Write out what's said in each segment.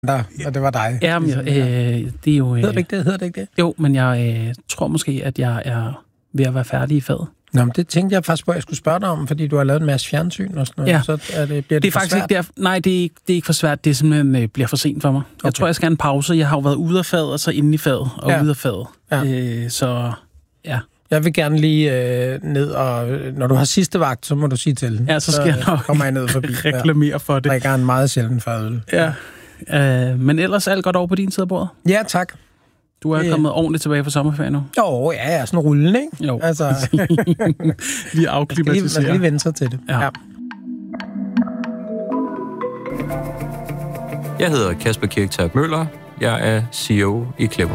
og det var dig. Ja, men, det er jo... Hedder det ikke det? Jo, men jeg tror måske, at jeg er ved at være færdig i faget. Nå, men det tænkte jeg faktisk på, at jeg skulle spørge dig om, fordi du har lavet en masse fjernsyn og sådan noget. Ja. Så bliver det er faktisk ikke nej, det er ikke for svært. Det er simpelthen bliver for sent for mig. Okay. Jeg tror, jeg skal have en pause. Jeg har jo været ude af faget, og så inde i faget, og ude af faget. Ja. Så ja. Jeg vil gerne lige ned, og når du har sidste vagt, så må du sige til. Ja, så skal jeg nok kommer jeg ned forbi. reklamere for det. Jeg drikker en meget sjælden fadøl. Ja. Men ellers alt godt over på din side af bordet? Ja, tak. Du er kommet ordentligt tilbage fra sommerferien nu? Jo, ja, jeg er sådan rullende, ikke? Jo. Altså, lige afklimatisere. Man skal lige vende sig til det. Ja. Jeg hedder Kasper Kirketerp Møller. Jeg er CEO i Clever.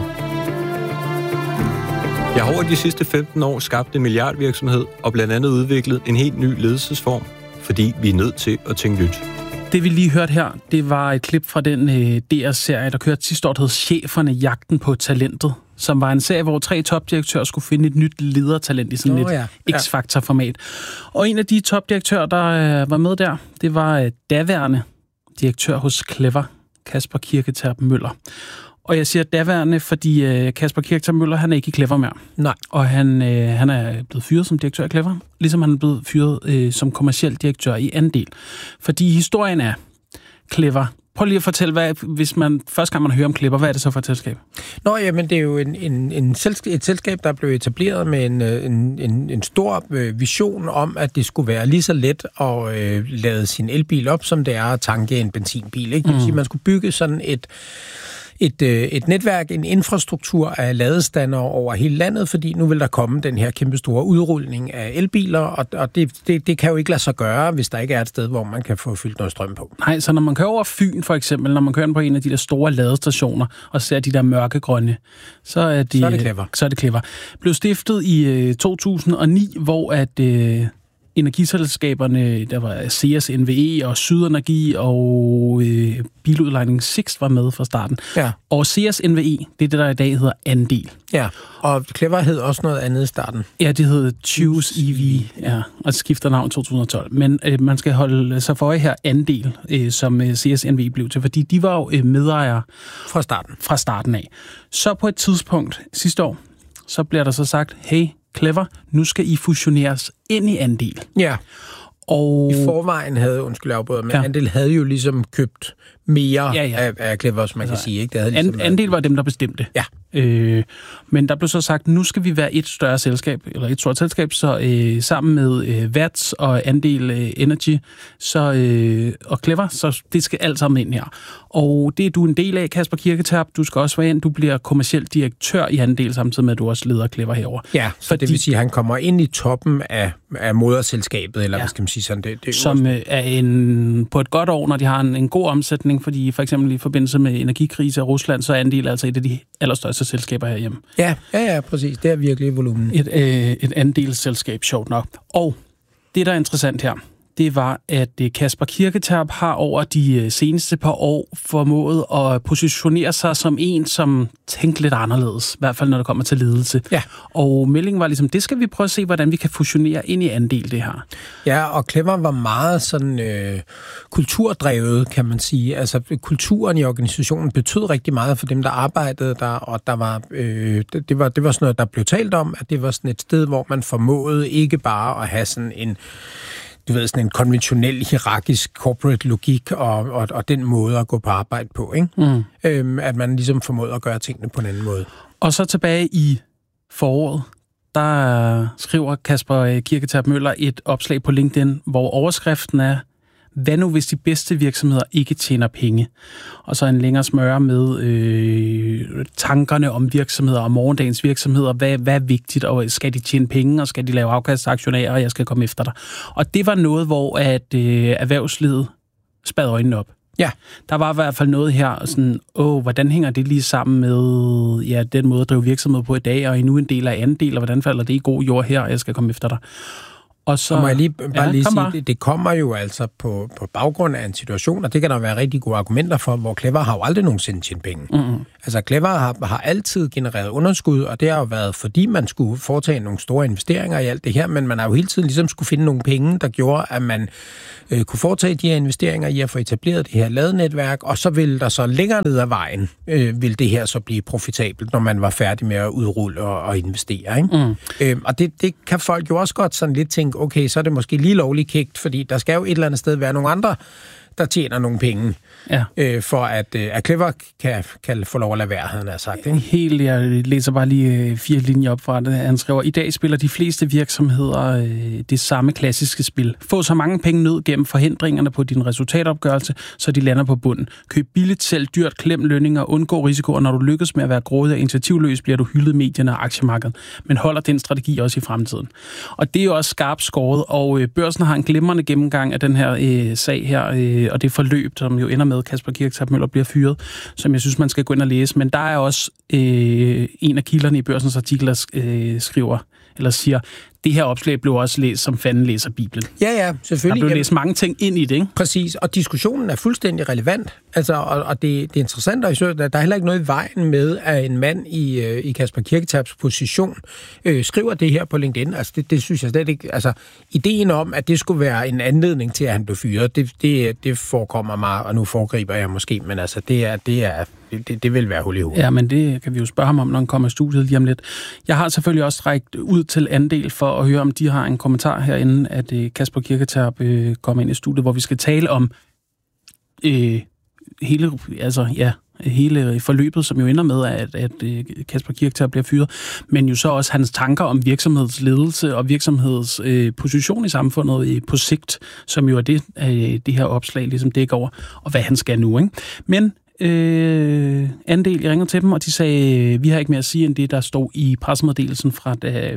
Jeg har over de sidste 15 år skabt en milliardvirksomhed og blandt andet udviklet en helt ny ledelsesform, fordi vi er nødt til at tænke nyt. Det vi lige hørte her, det var et klip fra den DR-serie, der kørte sidste år, der hed Cheferne, jagten på talentet, som var en serie, hvor 3 topdirektører skulle finde et nyt ledertalent i sådan et X-Factor-format. Og en af de topdirektører, der var med der, det var daværende direktør hos Clever, Kasper Kirketerp Møller. Og jeg siger daværende, fordi Kasper Kirketerp Møller, han er ikke i Clever mere. Nej. Og han er blevet fyret som direktør i Clever, ligesom han er blevet fyret som kommerciel direktør i Andel. Fordi historien er Clever. Prøv lige at fortælle, hvis man første gang man hører om Clever, hvad er det så for et selskab? Nå, jamen det er jo et selskab, der blev etableret med en stor vision om, at det skulle være lige så let at lade sin elbil op, som det er at tanke en benzinbil. Ikke? Det vil sige, man skulle bygge sådan et netværk, en infrastruktur af ladestander over hele landet, fordi nu vil der komme den her kæmpe store udrulning af elbiler, og det kan jo ikke lade sig gøre, hvis der ikke er et sted, hvor man kan få fyldt noget strøm på. Nej, så når man kører over Fyn for eksempel, når man kører på en af de der store ladestationer og ser de der mørkegrønne, så er det Clever. Blev stiftet i 2009, hvor at energiselskaberne, der var CS NVE og Sydenergi og biludlejning Sixt var med fra starten. Ja. Og CS NVE, det er det, der i dag hedder Andel. Ja, og Clever hed også noget andet i starten. Ja, det hed Choose EV, ja, og skifter navn 2012. Men man skal holde sig for øje her Andel, som CS NVE blev til, fordi de var jo medejere fra starten af. Så på et tidspunkt sidste år, så bliver der så sagt, hey, Clever, nu skal I fusioneres ind i Andel. Ja, og i forvejen havde, Andel havde jo ligesom købt mere af Clever, som man kan sige. Ikke? Det havde ligesom Andel var dem, der bestemte. Ja. Men der blev så sagt, nu skal vi være et større selskab, eller et stort selskab, så sammen med VATS og Andel Energy og Clever, så det skal alt sammen ind her. Og det er du en del af, Kasper Kirketerp. Du skal også være ind. Du bliver kommerciel direktør i Andel, samtidig med, at du også leder Clever herover. Ja, så det vil sige, at han kommer ind i toppen af moderselskabet, eller hvad skal man sige sådan? Det som er på et godt år, når de har en god omsætning, fordi for eksempel i forbindelse med energikrise af Rusland, så er Andel altså et af de allerstørste selskaber herhjemme. Ja, præcis. Det er virkelig volumen. Et andelsselskab, sjovt nok. Og det, der er interessant her, det var, at Kasper Kirketerp har over de seneste par år formået at positionere sig som en, som tænker lidt anderledes, i hvert fald når det kommer til ledelse. Ja. Og meldingen var ligesom, det skal vi prøve at se, hvordan vi kan fusionere ind i Andel det her. Ja, og Clever var meget sådan kulturdrevet, kan man sige. Altså kulturen i organisationen betød rigtig meget for dem, der arbejdede der, og der var, det var sådan noget, der blev talt om, at det var sådan et sted, hvor man formåede ikke bare at have sådan sådan en konventionel, hierarkisk corporate logik og den måde at gå på arbejde på, ikke? At man ligesom formåede at gøre tingene på en anden måde. Og så tilbage i foråret, der skriver Kasper Kirketerp Møller et opslag på LinkedIn, hvor overskriften er, hvad nu hvis de bedste virksomheder ikke tjener penge? Og så en længere smøre med tankerne om virksomheder og morgendagens virksomheder. Hvad er vigtigt, og skal de tjene penge, og skal de lave afkastaktionærer, og jeg skal komme efter dig? Og det var noget, hvor at erhvervslivet spad øjnene op. Ja. Der var i hvert fald noget her, sådan, hvordan hænger det lige sammen med den måde at drive virksomhed på i dag, og endnu en del af Andel, og hvordan falder det i god jord her, og jeg skal komme efter dig? Og så må jeg lige sige, det kommer jo altså på baggrund af en situation, og det kan der være rigtig gode argumenter for, hvor Clever har jo aldrig nogensinde tjent penge. Mm-hmm. Altså Clever har altid genereret underskud, og det har jo været, fordi man skulle foretage nogle store investeringer i alt det her, men man har jo hele tiden ligesom skulle finde nogle penge, der gjorde, at man kunne foretage de her investeringer i at få etableret det her ladenetværk, og så ville der så længere ned ad vejen, ville det her så blive profitabelt, når man var færdig med at udrulle og investere. Ikke? Mm. Og det kan folk jo også godt sådan lidt tænke, okay, så er det måske lige lovligt kægt, fordi der skal jo et eller andet sted være nogle andre, der tjener nogle penge, for at Clever kan få lov at lade være, han har sagt. Ikke? Jeg læser bare lige 4 linjer op fra det. Han skriver, i dag spiller de fleste virksomheder det samme klassiske spil. Få så mange penge ned gennem forhindringerne på din resultatopgørelse, så de lander på bunden. Køb billigt, selv dyrt, klem lønninger, undgå risikoer. Når du lykkes med at være grådig og initiativløs, bliver du hyldet i medierne og aktiemarkedet. Men holder den strategi også i fremtiden. Og det er jo også skarpt skåret, og børsen har en glimrende gennemgang af den her sag her, og det forløb, som jo ender med, Kasper Kirketerp Møller bliver fyret, som jeg synes, man skal gå ind og læse. Men der er også en af kilderne i Børsens artikler, skriver, eller siger, det her opslag blev også læst, som fanden læser Bibelen. Ja, selvfølgelig. Der blev læst mange ting ind i det, ikke? Præcis, og diskussionen er fuldstændig relevant. Altså, og det er interessant, at der er heller ikke noget i vejen med, at en mand i Kasper Kirketerps position skriver det her på LinkedIn. Altså, det synes jeg slet ikke. Altså, ideen om, at det skulle være en anledning til, at han blev fyret, det forekommer mig, og nu foregriber jeg måske, men altså, det vil være hul i hovedet. Ja, men det kan vi jo spørge ham om, når han kommer i studiet lige om lidt. Jeg har selvfølgelig også rækket ud til Andel for at høre, om de har en kommentar herinde, at Kasper Kirketerp kommer ind i studiet, hvor vi skal tale om hele forløbet, som jo ender med, at Kasper Kirketerp bliver fyret, men jo så også hans tanker om virksomhedsledelse og virksomheds position i samfundet på sigt, som jo er det her opslag ligesom dækker over, og hvad han skal nu, ikke? Men Andel, jeg ringede til dem, og de sagde, vi har ikke mere at sige, end det, der stod i pressemeddelelsen fra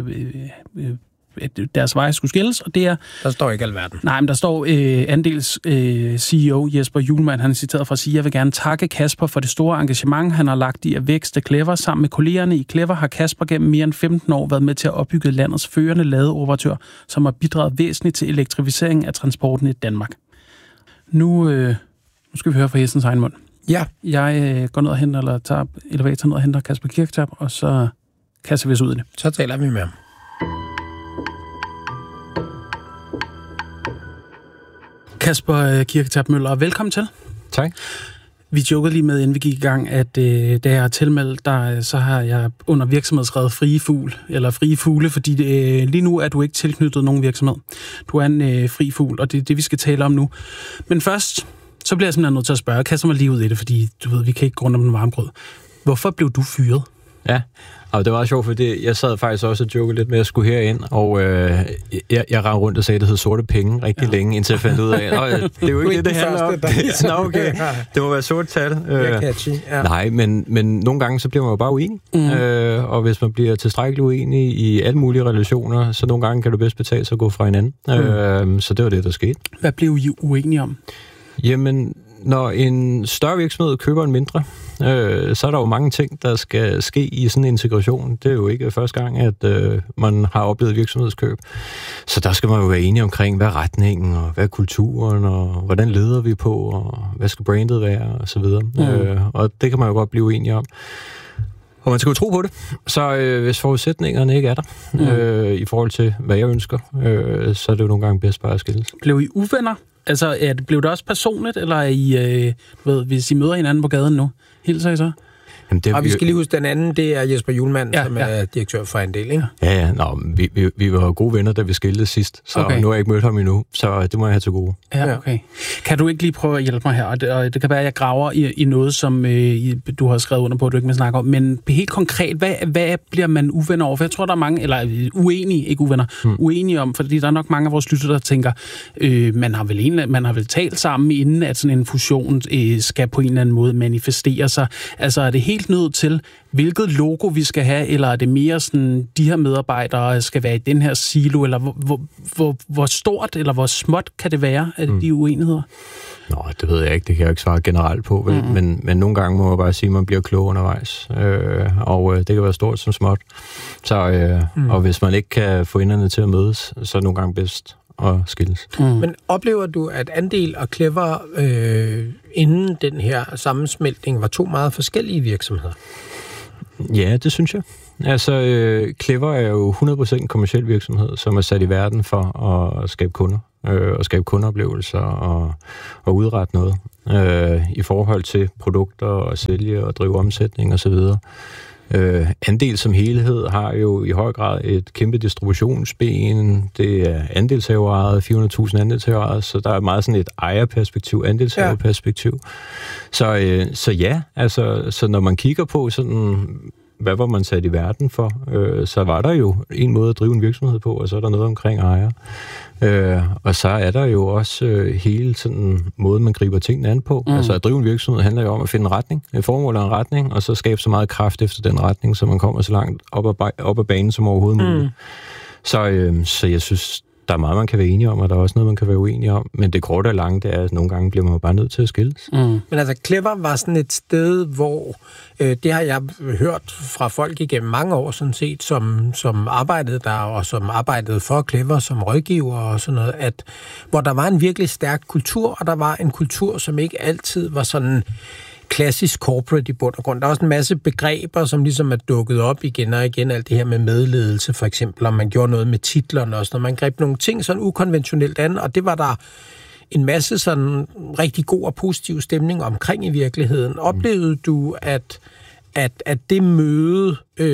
deres veje skulle skilles, og det er... Der står ikke alverden. Nej, men der står Andels CEO Jesper Hjulmand, han er citeret for at sige, jeg vil gerne takke Kasper for det store engagement, han har lagt i at vækste Clever. Sammen med kollegerne i Clever har Kasper gennem mere end 15 år været med til at opbygge landets førende ladeoperatør, som har bidraget væsentligt til elektrificeringen af transporten i Danmark. Nu skal vi høre fra hestens egen mund. Ja. Jeg går ned og henter, eller tager elevator ned og henter Kasper Kirketerp, og så kaster vi os ud i det. Så taler vi med ham. Kasper Kirketerp Møller, velkommen til. Tak. Vi jokede lige med, inden vi gik i gang, at da jeg har tilmeldt dig, så har jeg under virksomhed skrevet frie fugle, fordi lige nu er du ikke tilknyttet nogen virksomhed. Du er en fri fugl, og det er det, vi skal tale om nu. Men først, så bliver jeg simpelthen nødt til at spørge, kaster mig lige ud i det, fordi du ved, vi kan ikke gå rundt om den varme grød. Hvorfor blev du fyret? Ja, og det var sjovt, fordi jeg sad faktisk også og jokede lidt med at skulle herind, og jeg rendte rundt og sagde, at det hed sorte penge rigtig længe, indtil jeg fandt ud af, det er jo ikke det handler om. Okay. Det må være sorte tal. Nej, men nogle gange så bliver man jo bare uenig, og hvis man bliver tilstrækkeligt uenig i alle mulige relationer, så nogle gange kan du bedst betale sig at gå fra hinanden. Så det var det, der skete. Hvad blev I uenige om? Jamen, når en større virksomhed køber en mindre, så er der jo mange ting, der skal ske i sådan en integration. Det er jo ikke første gang, at man har oplevet virksomhedskøb. Så der skal man jo være enige omkring, hvad er retningen, og hvad er kulturen, og hvordan leder vi på, og hvad skal brandet være, og så videre. Og det kan man jo godt blive enige om. Og man skal jo tro på det. Så hvis forudsætningerne ikke er der, i forhold til, hvad jeg ønsker, så er det jo nogle gange bedst bare at skilles. Blev I uvenner? Altså, blev det også personligt, eller er I, hvis I møder hinanden på gaden nu, hilser I så? Jamen, og vi skal lige huske, den anden, det er Jesper Hjulmand, som er direktør for Andel, ikke? Ja. Vi var gode venner, da vi skiltes sidst, så nu har jeg ikke mødt ham endnu, så det må jeg have til gode. Ja, okay. Kan du ikke lige prøve at hjælpe mig her? Og det kan være, at jeg graver i noget, som du har skrevet under på, at du ikke vil snakke om, men helt konkret, hvad bliver man uvenner over? For jeg tror, der er mange, eller uenige, ikke uvenner, uenige om, fordi der er nok mange af vores lyttere, der tænker, man har vel talt sammen, inden at sådan en fusion skal på en eller anden måde manifestere sig. Altså, er det helt helt ned til, hvilket logo vi skal have, eller er det mere sådan, de her medarbejdere skal være i den her silo, eller hvor stort eller hvor småt kan det være, at de uenigheder? Nå, det ved jeg ikke. Det kan jeg ikke svare generelt på, vel? Men nogle gange må man bare sige, at man bliver klog undervejs. Og det kan være stort som småt. Så, og hvis man ikke kan få enderne til at mødes, så er det nogle gange bedst at skilles. Men oplever du, at Andel og Clever inden den her sammensmeltning var to meget forskellige virksomheder? Ja, det synes jeg. Altså, Clever er jo 100% en kommerciel virksomhed, som er sat i verden for at skabe kunder, og skabe kundeoplevelser og udrette noget i forhold til produkter og sælge og drive omsætning osv. Andel som helhed har jo i høj grad et kæmpe distributionsben. Det er andelshaverejet, 400.000 andelshaverejet, så der er meget sådan et ejerperspektiv, andelshaverperspektiv. Så ja, altså, så når man kigger på sådan, hvad var man sat i verden for, så var der jo en måde at drive en virksomhed på, og så er der noget omkring ejer. Og så er der jo også hele sådan måde, man griber tingene an på. Altså at drive en virksomhed handler jo om at finde en retning, et formål og en retning, og så skabe så meget kraft efter den retning, så man kommer så langt op ad banen som overhovedet muligt. Så jeg synes, der er meget, man kan være enige om, og der er også noget, man kan være uenige om. Men det korte og lange, det er, at nogle gange bliver man bare nødt til at skilles. Men altså, Clever var sådan et sted, hvor det har jeg hørt fra folk igennem mange år, sådan set, som arbejdede der, og som arbejdede for Clever som rådgiver og sådan noget, at hvor der var en virkelig stærk kultur, og der var en kultur, som ikke altid var sådan klassisk corporate i bund og grund. Der er også en masse begreber, som ligesom er dukket op igen og igen. Alt det her med medledelse, for eksempel, om man gjorde noget med titlerne og sådan noget. Man greb nogle ting sådan ukonventionelt an, og det var der en masse sådan rigtig god og positiv stemning omkring i virkeligheden. Oplevede du, at det møde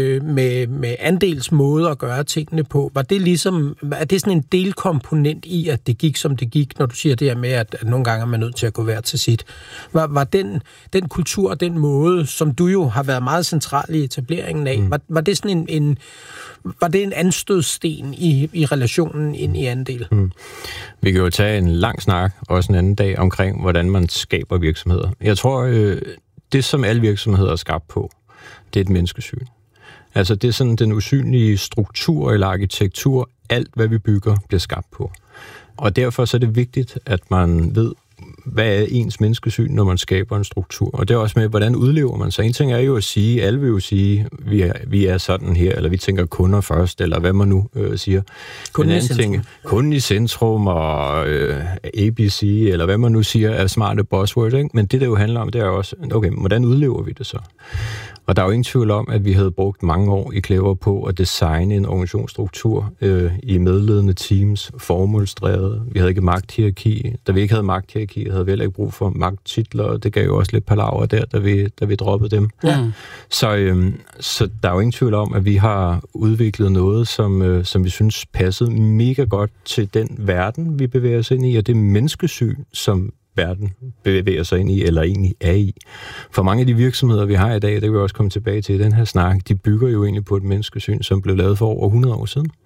med Andels måde at gøre tingene på, var det ligesom, er det sådan en delkomponent i, at det gik, som det gik, når du siger det her med, at nogle gange er man nødt til at gå hver til sit? Var den kultur og den måde, som du jo har været meget central i etableringen af, var det sådan var det en anstødsten i relationen ind i Andel? Vi kan jo tage en lang snak, også en anden dag, omkring, hvordan man skaber virksomheder. Jeg tror, det, som alle virksomheder er skabt på, det er et menneskesyn. Altså, det er sådan den usynlige struktur eller arkitektur, alt hvad vi bygger, bliver skabt på. Og derfor så er det vigtigt, at man ved, hvad er ens menneskesyn, når man skaber en struktur. Og det er også med, hvordan udlever man sig. En ting er jo at sige, alle vil jo sige, vi er sådan her, eller vi tænker kunder først, eller hvad man nu siger. Kunden i centrum, og ABC, eller hvad man nu siger, er smarte buzzwords, ikke? Men det jo handler om, det er også, okay, hvordan udlever vi det så? Og der er jo ingen tvivl om, at vi havde brugt mange år i Clever på at designe en organisationsstruktur i medledende teams, formålsdrevet. Vi havde ikke magthierarki. Da vi ikke havde magthierarki, havde vi heller ikke brug for magttitler, og det gav jo også lidt palaver der, da vi droppede dem. Ja. Så der er jo ingen tvivl om, at vi har udviklet noget, som vi synes passede mega godt til den verden, vi bevæger os ind i, og det menneskesyn, som verden bevæger sig ind i, eller egentlig er i. For mange af de virksomheder, vi har i dag, det vil vi også komme tilbage til i den her snak, de bygger jo egentlig på et menneskesyn, som blev lavet for over 100 år siden.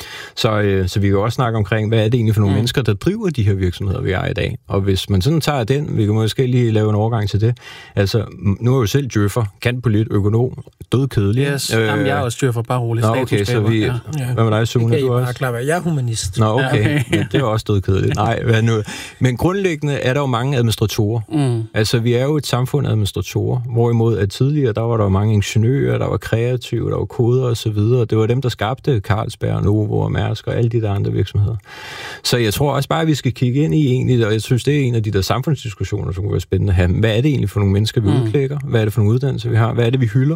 Så vi kan også snakke omkring, hvad er det egentlig for nogle mennesker, der driver de her virksomheder, vi har i dag. Og hvis man sådan tager den, vi kan måske lige lave en overgang til det. Altså, nu er jeg jo selv djøffer, kantpolit, økonom, dødkedelig. Yes, jamen, jeg er også djøffer, bare roligt. Nå, okay, så vi... Ja. Hvad med dig, Sune? Du også? Klar, jeg er humanist. Nå, okay. Men det er også dødkedeligt. Nej, hvad nu? Men grundlæggende er der jo mange administratorer. Altså, vi er jo et samfund af administratorer, hvorimod at tidligere, der var der jo mange ingeniører, der var kreative, der var koder og så videre. Det var dem, der skabte Carlsberg, Novo og Mærsk og alle de der andre virksomheder. Så jeg tror også bare, at vi skal kigge ind i egentlig, og jeg synes, det er en af de der samfundsdiskussioner, som kunne være spændende at have. Hvad er det egentlig for nogle mennesker, vi udklækker? Hvad er det for nogle uddannelser, vi har? Hvad er det, vi hylder?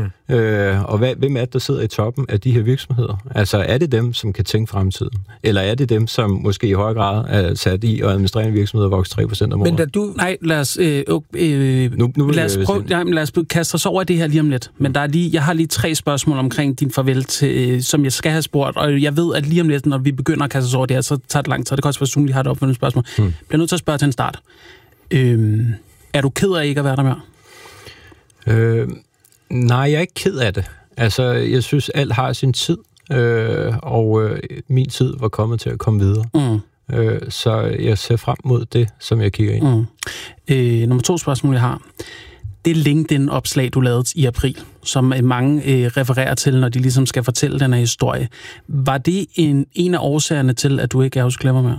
Og hvem er det, der sidder i toppen af de her virksomheder? Altså, er det dem, som kan tænke fremtiden? Eller er det dem, som måske i høj grad er sat i at administrere en virksomhed og vokse 3% om året? Men da du... Nej, lad os kaste os over det her lige om lidt. Men jeg har lige 3 spørgsmål omkring din farvel, som jeg skal have spurgt, og jeg ved, at lige om lidt, når vi begynder at kaste os over det her, så tager det lang tid. Det kan også være, at Sune har et opfølgende spørgsmål. Bliver nødt til at spørge til en start. Er du ked af ikke at være der mere? Nej, jeg er ikke ked af det. Altså, jeg synes, alt har sin tid, og min tid var kommet til at komme videre. Så jeg ser frem mod det, som jeg kigger ind. Nummer 2 spørgsmål, jeg har. Det LinkedIn-opslag, du lavede i april, som mange refererer til, når de ligesom skal fortælle den her historie. Var det en af årsagerne til, at du ikke er hos Clever mere?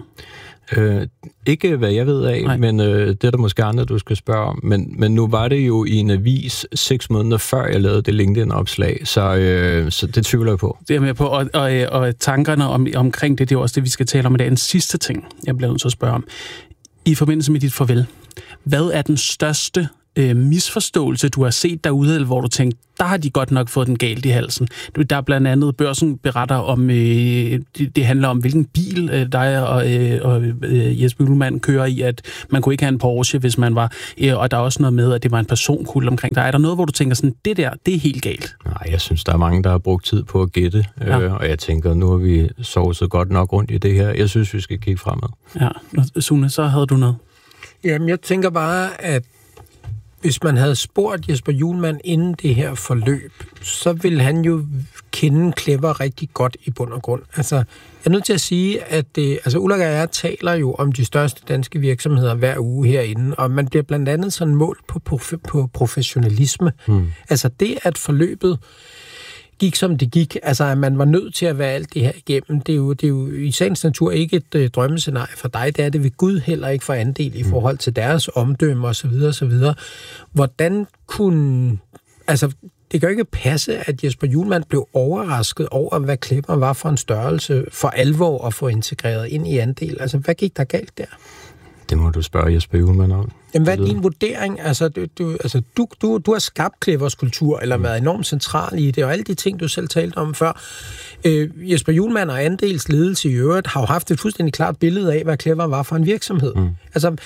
Ikke hvad jeg ved af, Nej. men det er der måske andre, du skal spørge om. Men nu var det jo i en avis 6 måneder før jeg lavede det LinkedIn-opslag, så det tvivler jeg på. Det er med på, og tankerne omkring det er jo også det, vi skal tale om i dag. En sidste ting, jeg bliver nødt til at spørge om. I forbindelse med dit farvel, hvad er den største misforståelse, du har set derude, eller hvor du tænkte, der har de godt nok fået den galt i halsen? Der er blandt andet, Børsen beretter om, det handler om, hvilken bil dig og Jesper Hjulmand kører i, at man kunne ikke have en Porsche, hvis man var, og der er også noget med, at det var en personkult omkring dig. Er der noget, hvor du tænker sådan, det er helt galt? Nej, jeg synes, der er mange, der har brugt tid på at gætte, og jeg tænker, nu har vi sovet godt nok rundt i det her. Jeg synes, vi skal kigge fremad. Ja, Sune, så havde du noget? Jamen, jeg tænker bare, at hvis man havde spurgt Jesper Hjulmand inden det her forløb, så ville han jo kende Clever rigtig godt i bund og grund. Altså, jeg er nødt til at sige, at Ulrik og jeg taler jo om de største danske virksomheder hver uge herinde, og man bliver blandt andet sådan målt på professionalisme. Altså det, at forløbet gik, som det gik, altså at man var nødt til at være alt det her igennem, det er jo i sagens natur ikke et drømmescenarie for dig, det er det ved Gud heller ikke for andel i forhold til deres omdømme osv. osv. Hvordan kunne... Altså, det kan jo ikke passe, at Jesper Hjulmand blev overrasket over, hvad Clever var for en størrelse for alvor at få integreret ind i andel. Altså, hvad gik der galt der? Det må du spørge Jesper Hjulmand om. Jamen, hvad er din vurdering? Altså, du har skabt Clevers kultur, eller været enormt central i det, og alle de ting, du selv talte om før. Jesper Hjulmand og andels ledelse i øvrigt har jo haft et fuldstændig klart billede af, hvad Clever var for en virksomhed. Altså,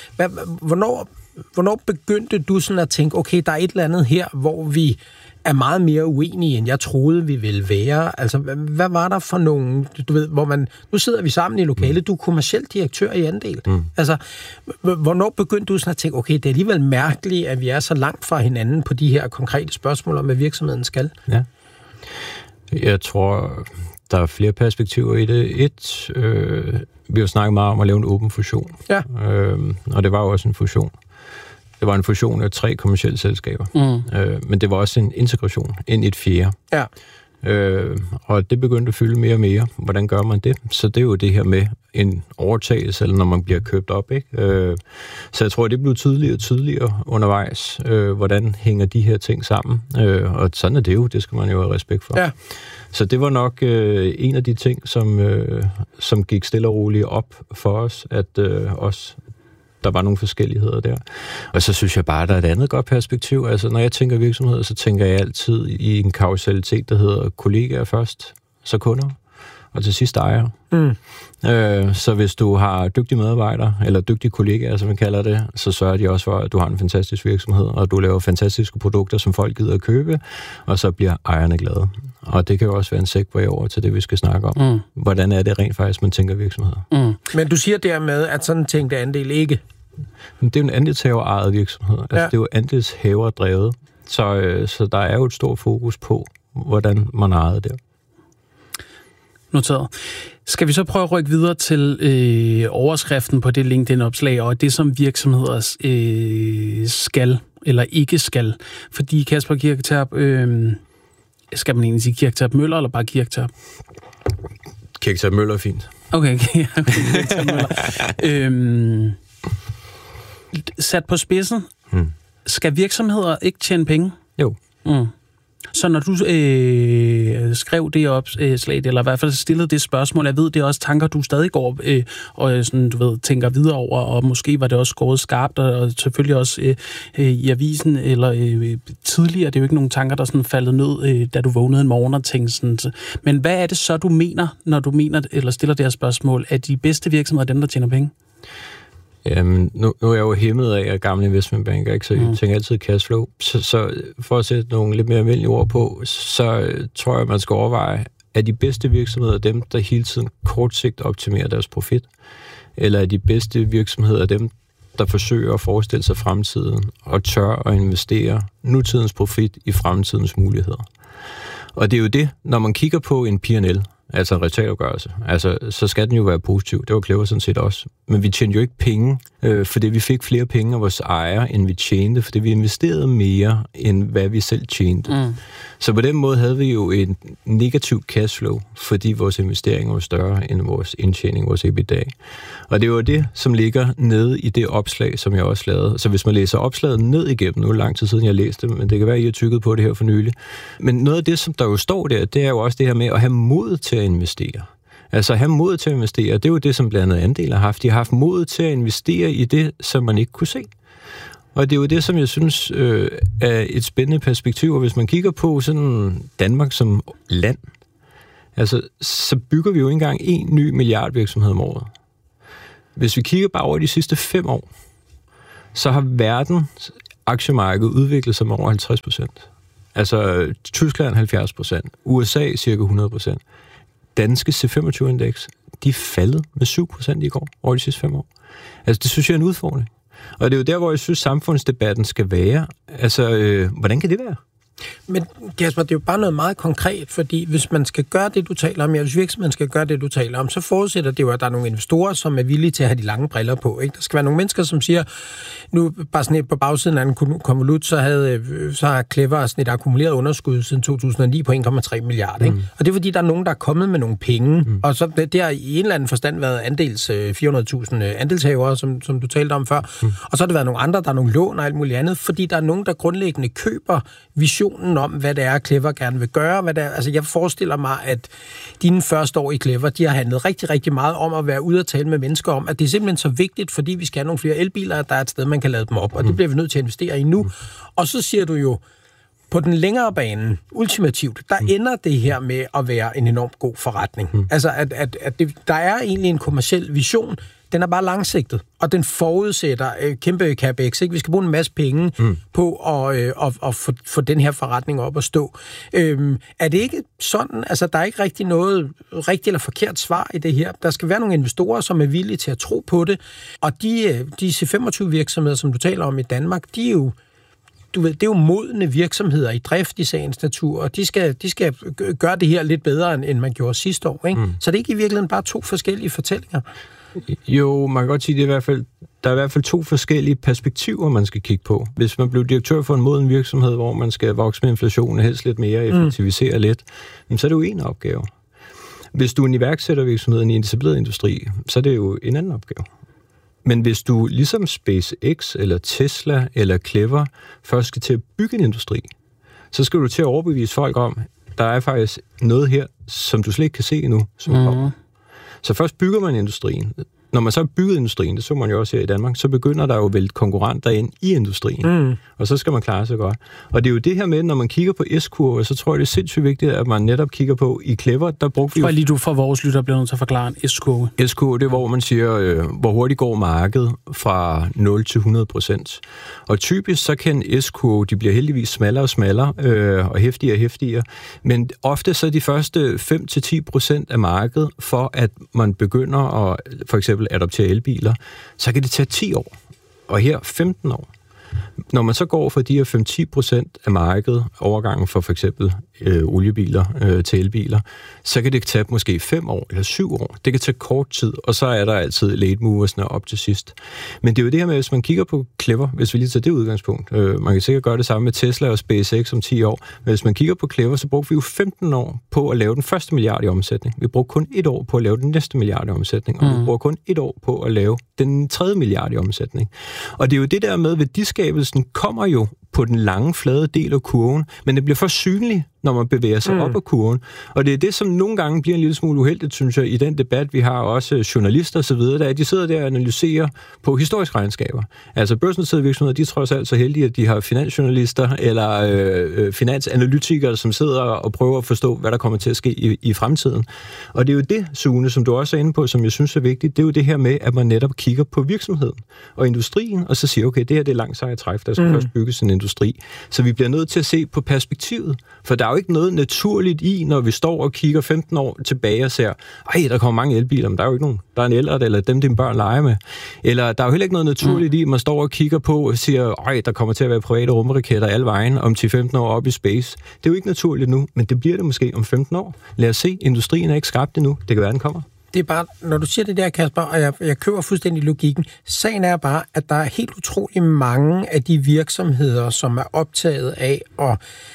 hvornår begyndte du sådan at tænke, okay, der er et eller andet her, hvor vi er meget mere uenige, end jeg troede, vi ville være. Altså, hvad var der for nogle, du ved, hvor man... Nu sidder vi sammen i lokalet, du er kommerciel direktør i andel. Altså, hvornår begyndte du sådan at tænke, okay, det er alligevel mærkeligt, at vi er så langt fra hinanden på de her konkrete spørgsmål om, hvad virksomheden skal? Ja. Jeg tror, der er flere perspektiver i det. Vi har snakket meget om at lave en åben fusion. Ja. Og det var jo også en fusion. Det var en fusion af 3 kommercielle selskaber. Men det var også en integration ind i et 4. Ja. Og det begyndte at fylde mere og mere. Hvordan gør man det? Så det er jo det her med en overtagelse, eller når man bliver købt op. Ikke? Så jeg tror, det blev tydeligere og tydeligere undervejs, hvordan hænger de her ting sammen. Og sådan er det jo. Det skal man jo have respekt for. Ja. Så det var nok en af de ting, som gik stille og roligt op for os, at også der var nogle forskelligheder der. Og så synes jeg bare, der er et andet godt perspektiv. Altså, når jeg tænker virksomheder, så tænker jeg altid i en kausalitet, der hedder kollegaer først, så kunder, og til sidst ejere. Så hvis du har dygtige medarbejdere, eller dygtige kollegaer, som man kalder det, så sørger de også for, at du har en fantastisk virksomhed, og du laver fantastiske produkter, som folk gider at købe, og så bliver ejerne glade. Og det kan jo også være en segway over til det, vi skal snakke om. Hvordan er det rent faktisk, man tænker virksomheder? Men du siger dermed, at sådan tænkte andel ikke? Det er jo en andelshaver-ejet virksomhed. Altså, det er jo andelshaver-drevet. Så der er jo et stort fokus på, hvordan man ejer det. Noteret. Skal vi så prøve at rykke videre til overskriften på det LinkedIn-opslag, og det, som virksomheder skal eller ikke skal? Fordi Kasper Kirketerp, skal man egentlig sige Kirketerp Møller, eller bare Kirketerp? Kirketerp Møller er fint. Okay, Kirketerp Møller. Sat på spidsen, skal virksomheder ikke tjene penge? Jo. Så når du skrev det opslag, eller i hvert fald stillede det spørgsmål, jeg ved, det er også tanker, du stadig går og sådan, du ved, tænker videre over, og måske var det også skåret skarpt, og selvfølgelig også i avisen, eller tidligere, det er jo ikke nogen tanker, der sådan faldet ned, da du vågnede en morgen og tænkte sådan. Men hvad er det så, du mener, når du mener, eller stiller det her spørgsmål, at de bedste virksomheder er dem, der tjener penge? Jamen, nu er jeg jo hæmmet af gamle investmentbanker, ikke? Så jeg tænker altid cashflow. Så for at sætte nogle lidt mere almindelige ord på, så tror jeg, man skal overveje, at de bedste virksomheder dem, der hele tiden kortsigt optimerer deres profit, eller er de bedste virksomheder dem, der forsøger at forestille sig fremtiden og tør at investere nutidens profit i fremtidens muligheder. Og det er jo det, når man kigger på en P&L, altså en resultatopgørelse, altså, så skal den jo være positiv. Det var Clever sådan set også. Men vi tjente jo ikke penge, fordi vi fik flere penge af vores ejere, end vi tjente, fordi vi investerede mere, end hvad vi selv tjente. Så på den måde havde vi jo en negativ cashflow, fordi vores investeringer var større end vores indtjening, vores EBITDA. Og det var det, som ligger nede i det opslag, som jeg også lavede. Så hvis man læser opslaget ned igennem, nu er det lang tid siden, jeg læste det, men det kan være, at I har tykket på det her for nylig. Men noget af det, som der jo står der, det er jo også det her med at have mod til at investere. Altså at have mod til at investere, det er jo det, som blandt andet Andel har haft. De har haft mod til at investere i det, som man ikke kunne se. Og det er jo det, som jeg synes er et spændende perspektiv. Og hvis man kigger på sådan Danmark som land, altså, så bygger vi jo ikke engang en ny milliardvirksomhed om året. Hvis vi kigger bare over de sidste 5 år, så har verdens aktiemarked udviklet sig med over 50%. Altså Tyskland 70%, USA cirka 100%. Danske C25-indeks, de er faldet med 7% i går over de sidste 5 år. Altså det synes jeg er en udfordring. Og det er jo der, hvor jeg synes, samfundsdebatten skal være. Altså, hvordan kan det være? Men Kasper, det er jo bare noget meget konkret, fordi hvis man skal gøre det, du taler om, hvis virksomheden skal gøre det, du taler om, så forudsætter det jo, at der er nogle investorer, som er villige til at have de lange briller på. Ikke? Der skal være nogle mennesker, som siger, nu bare sådan på bagsiden af en konvolut, så har Clever sådan et akkumuleret underskud siden 2009 på 1,3 milliarder. Ikke? Og det er fordi, der er nogen, der er kommet med nogle penge, og så det har i en eller anden forstand været 400.000 andelshavere, som du talte om før, og så har det været nogle andre, der er nogle lån og alt muligt andet, fordi der er nogen, der grundlæggende køber visionen om, hvad det er, Clever gerne vil gøre. Hvad det er. Altså, jeg forestiller mig, at dine første år i Clever, de har handlet rigtig, rigtig meget om at være ude og tale med mennesker om, at det er simpelthen så vigtigt, fordi vi skal have nogle flere elbiler, at der er et sted, man kan lade dem op, og det bliver vi nødt til at investere i nu. Og så siger du jo, på den længere bane, ultimativt, der ender det her med at være en enormt god forretning. Altså, at der er egentlig en kommerciel vision, den er bare langsigtet, og den forudsætter kæmpe capex. Ikke? Vi skal bruge en masse penge på at få den her forretning op at stå. Er det ikke sådan? Altså, der er ikke rigtig noget rigtigt eller forkert svar i det her. Der skal være nogle investorer, som er villige til at tro på det, og de C25-virksomheder, som du taler om i Danmark, de er jo det er jo modne virksomheder i drift i sagens natur, og de skal gøre det her lidt bedre, end man gjorde sidste år. Ikke? Så det er ikke i virkeligheden bare 2 forskellige fortællinger. Jo, man kan godt sige, at der er i hvert fald 2 forskellige perspektiver, man skal kigge på. Hvis man bliver direktør for en moden virksomhed, hvor man skal vokse med inflationen, helst lidt mere, effektivisere lidt, så er det jo en opgave. Hvis du er en iværksættervirksomhed i en etableret industri, så er det jo en anden opgave. Men hvis du ligesom SpaceX eller Tesla eller Clever først skal til at bygge en industri, så skal du til at overbevise folk om, der er faktisk noget her, som du slet ikke kan se endnu, som kommer. Så først bygger man industrien. Når man så har bygget industrien, det så man jo også her i Danmark, så begynder der jo at vælge konkurrenter ind i industrien. Og så skal man klare sig godt. Og det er jo det her med, når man kigger på S-kurver, så tror jeg, det er sindssygt vigtigt, at man netop kigger på i Clever, der brugte vi jo... For lige du for vores lytter bliver nødt til at forklare en S-kurve. S-kurve, det er, hvor man siger, hvor hurtigt går markedet fra 0 til 100%. Og typisk så kan en S-kurve, de bliver heldigvis smallere og smallere, og heftigere og heftigere. Men ofte så er de første 5-10% af markedet, for at man begynder at for eksempel adoptere elbiler, så kan det tage 10 år, og her 15 år. Når man så går fra de her 5-10% af markedet, overgangen for eksempel oliebiler til elbiler, så kan det tage måske 5 år eller 7 år. Det kan tage kort tid, og så er der altid late moversne op til sidst. Men det er jo det her med, hvis man kigger på Clever, hvis vi lige tager det udgangspunkt, man kan sikkert gøre det samme med Tesla og SpaceX om 10 år, men hvis man kigger på Clever, så brugte vi jo 15 år på at lave den første milliard i omsætning. Vi brugte kun 1 år på at lave den næste milliard i omsætning, og vi bruger kun 1 år på at lave den 3. milliard i omsætning. Og det er jo det der med, at værdiskabelsen kommer jo på den lange, flade del af kurven, men det bliver for synligt, når man bevæger sig op ad kurven. Og det er det, som nogle gange bliver en lille smule uheldigt, synes jeg, i den debat, vi har også journalister og så videre, der, at de sidder der og analyserer på historiske regnskaber. Altså børsnoterede virksomheder, de er trods alt så heldige, at de har finansjournalister eller finansanalytikere, som sidder og prøver at forstå, hvad der kommer til at ske i fremtiden. Og det er jo det, Sune, som du også er inde på, som jeg synes er vigtigt, det er jo det her med, at man netop kigger på virksomheden og industrien, og så siger, okay, det her det er langt sejt træk, der skal først bygges en industri. Så vi bliver nødt til at se på perspektivet, for der er jo ikke noget naturligt i, når vi står og kigger 15 år tilbage og ser, der kommer mange elbiler, men der er jo ikke nogen. Der er en Ellert, eller dem, dine børn leger med. Eller der er jo heller ikke noget naturligt i, man står og kigger på og siger, der kommer til at være private rumraketter alle vejen om 10-15 år op i space. Det er jo ikke naturligt nu, men det bliver det måske om 15 år. Lad os se, industrien er ikke skabt endnu. Det kan være, den kommer. Det er bare, når du siger det der, Kasper, og jeg køber fuldstændig logikken, sagen er bare, at der er helt utrolig mange af de virksomheder, som er optaget af at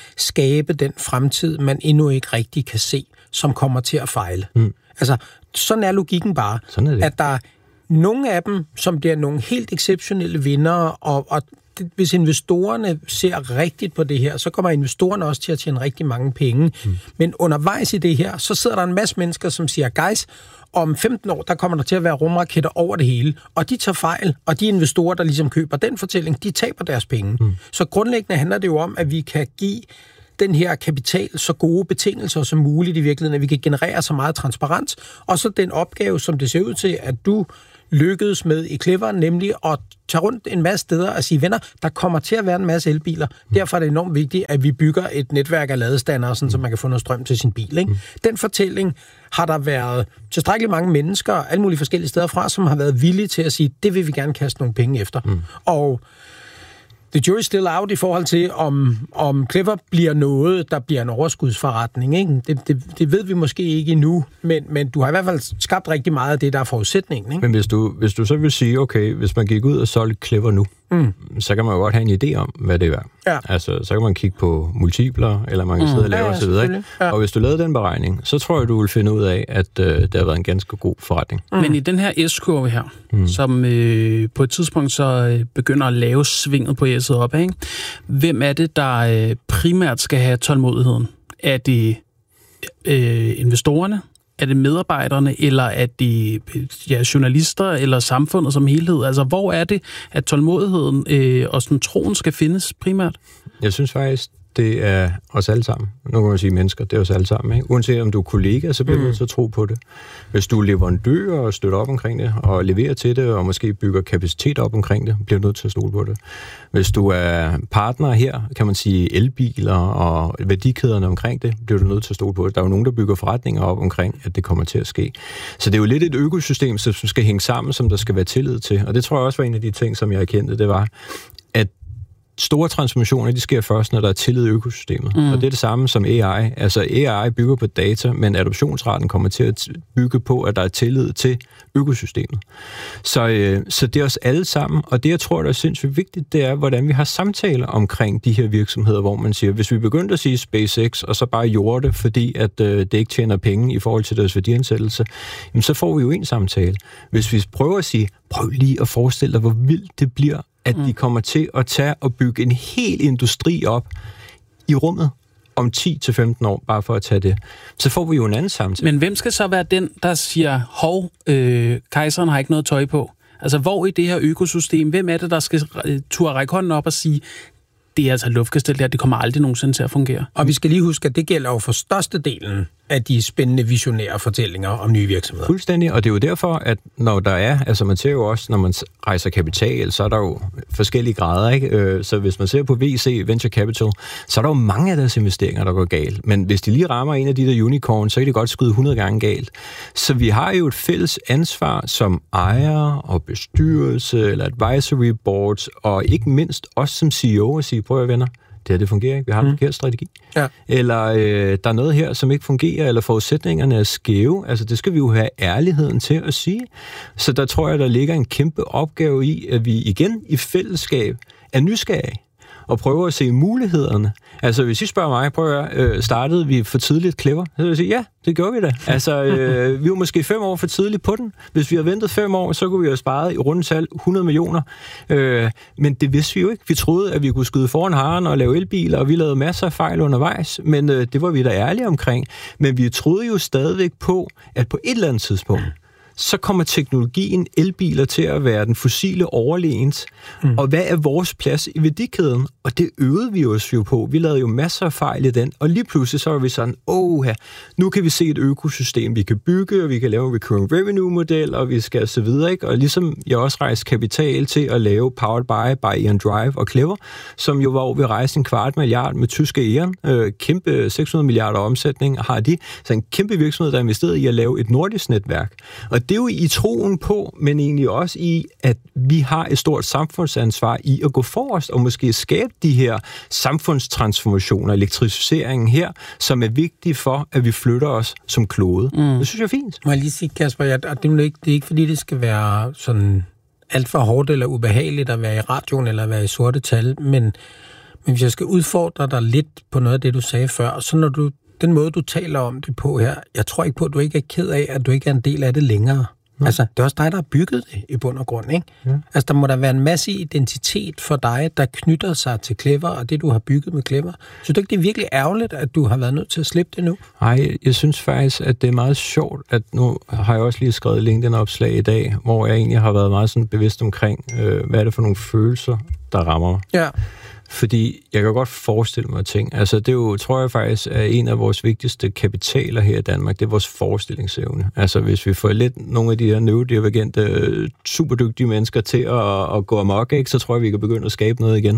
skabe den fremtid, man endnu ikke rigtig kan se, som kommer til at fejle. Altså, sådan er logikken bare. Sådan er det. At der er nogle af dem, som bliver nogle helt exceptionelle vindere, og hvis investorerne ser rigtigt på det her, så kommer investorerne også til at tjene rigtig mange penge. Men undervejs i det her, så sidder der en masse mennesker, som siger, guys, om 15 år, der kommer der til at være rumraketter over det hele, og de tager fejl, og de investorer, der ligesom køber den fortælling, de taber deres penge. Så grundlæggende handler det jo om, at vi kan give den her kapital så gode betingelser som muligt i virkeligheden, at vi kan generere så meget transparens, og så den opgave, som det ser ud til, at du lykkedes med i Clever, nemlig at tage rundt en masse steder og sige, venner, der kommer til at være en masse elbiler. Derfor er det enormt vigtigt, at vi bygger et netværk af ladestandere, så man kan få noget strøm til sin bil. Ikke? Den fortælling har der været tilstrækkeligt mange mennesker, alle mulige forskellige steder fra, som har været villige til at sige, det vil vi gerne kaste nogle penge efter. Og the jury's still out i forhold til, om Clever bliver noget, der bliver en overskudsforretning. Ikke? Det ved vi måske ikke endnu, men du har i hvert fald skabt rigtig meget af det, der er forudsætningen. Ikke? Men hvis du så vil sige, okay, hvis man gik ud og solgte Clever nu, så kan man jo godt have en idé om, hvad det er værd. Ja. Altså, så kan man kigge på multipler, eller man kan sidde og lave osv. Ja. Og hvis du lavede den beregning, så tror jeg, du vil finde ud af, at det har været en ganske god forretning. Men i den her S-kurve her, som på et tidspunkt så begynder at lave svinget på S'et op, ikke? Hvem er det, der primært skal have tålmodigheden? Er det investorerne? Er det medarbejderne, eller er det journalister, eller samfundet som helhed? Altså, hvor er det, at tålmodigheden og sådan troen skal findes primært? Jeg synes faktisk, det er os alle sammen. Nu kan man sige mennesker, det er os alle sammen. Ikke? Uanset om du er kollega, så bliver du nødt til at tro på det. Hvis du er leverandør og støtter op omkring det, og leverer til det, og måske bygger kapacitet op omkring det, bliver du nødt til at stole på det. Hvis du er partner her, kan man sige elbiler og værdikæderne omkring det, bliver du nødt til at stole på det. Der er jo nogen, der bygger forretninger op omkring, at det kommer til at ske. Så det er jo lidt et økosystem, som skal hænge sammen, som der skal være tillid til. Og det tror jeg også var en af de ting, som jeg erkendte, det var, at store transformationer, de sker først, når der er tillid i økosystemet. Og det er det samme som AI. Altså AI bygger på data, men adoptionsraten kommer til at bygge på, at der er tillid til økosystemet. Så det er os alle sammen, og det, jeg tror, der er sindssygt vigtigt, det er, hvordan vi har samtaler omkring de her virksomheder, hvor man siger, hvis vi begyndte at sige SpaceX, og så bare gjorde det, fordi at det ikke tjener penge i forhold til deres værdiansættelse, jamen, så får vi jo en samtale. Hvis vi prøver at sige, prøv lige at forestille dig, hvor vildt det bliver, at de kommer til at tage og bygge en hel industri op i rummet om 10-15 år, bare for at tage det. Så får vi jo en anden samtale. Men hvem skal så være den, der siger, hov, kejseren har ikke noget tøj på? Altså, hvor i det her økosystem, hvem er det, der skal turde række hånden op og sige, det er altså luftkastel der, det kommer aldrig nogensinde til at fungere? Og vi skal lige huske, at det gælder jo for størstedelen af de spændende visionære fortællinger om nye virksomheder. Fuldstændig, og det er jo derfor, at når der er, altså man ser jo også, når man rejser kapital, så er der jo forskellige grader, ikke? Så hvis man ser på VC, Venture Capital, så er der jo mange af deres investeringer, der går galt. Men hvis de lige rammer en af de der unicorns, så kan de godt skyde 100 gange galt. Så vi har jo et fælles ansvar som ejer og bestyrelse eller advisory boards, og ikke mindst os som CEO at sige, prøv at venner, det fungerer ikke. Vi har en forkert strategi. Ja. Eller der er noget her, som ikke fungerer, eller forudsætningerne er skæve. Altså, det skal vi jo have ærligheden til at sige. Så der tror jeg, der ligger en kæmpe opgave i, at vi igen i fællesskab er nysgerrige og prøver at se mulighederne. Altså, hvis I spørger mig, prøv at startede vi for tidligt Clever? Så vil jeg sige, ja, det gjorde vi da. Altså, vi var måske 5 år for tidligt på den. Hvis vi havde ventet 5 år, så kunne vi have sparet i rundetal 100 millioner. Men det vidste vi jo ikke. Vi troede, at vi kunne skyde foran haren og lave elbiler, og vi lavede masser af fejl undervejs, men det var vi da ærlige omkring. Men vi troede jo stadigvæk på, at på et eller andet tidspunkt, så kommer teknologien, elbiler, til at være den fossile overlegent. Og hvad er vores plads i værdikæden? Og det øvede vi os jo på. Vi lavede jo masser af fejl i den, og lige pludselig så var vi sådan, nu kan vi se et økosystem, vi kan bygge, og vi kan lave en recurring revenue-model, og vi skal så videre, ikke? Og ligesom jeg også rejste kapital til at lave Powered by Eon Drive og Clever, som jo var over ved at rejse 250 milliarder med tyske Eon, kæmpe 600 milliarder omsætning har de, så en kæmpe virksomhed, der er investeret i at lave et nordisk netværk. Og Og det er jo i troen på, men egentlig også i, at vi har et stort samfundsansvar i at gå forrest og måske skabe de her samfundstransformationer, elektrificeringen her, som er vigtige for, at vi flytter os som klode. Det synes jeg er fint. Må jeg lige sige, Kasper, det er ikke fordi, det skal være sådan alt for hårdt eller ubehageligt at være i radioen eller være i sorte tal, men hvis jeg skal udfordre dig lidt på noget af det, du sagde før, så når den måde, du taler om det på her, jeg tror ikke på, at du ikke er ked af, at du ikke er en del af det længere. Altså, det er også dig, der har bygget det i bund og grund, ikke? Ja. Altså, der må der være en masse identitet for dig, der knytter sig til Clever, og det, du har bygget med Clever. Så det er ikke, det er virkelig ærgerligt, at du har været nødt til at slippe det nu? Nej, jeg synes faktisk, at det er meget sjovt, at nu har jeg også lige skrevet LinkedIn-opslag i dag, hvor jeg egentlig har været meget sådan bevidst omkring, hvad er det for nogle følelser, der rammer mig. Ja. Fordi jeg kan godt forestille mig ting. Altså, det er jo, tror jeg faktisk, er en af vores vigtigste kapitaler her i Danmark. Det er vores forestillingsevne. Altså, hvis vi får lidt nogle af de her neurodivergente, superdygtige mennesker til at gå amok, ikke, så tror jeg, vi kan begynde at skabe noget igen.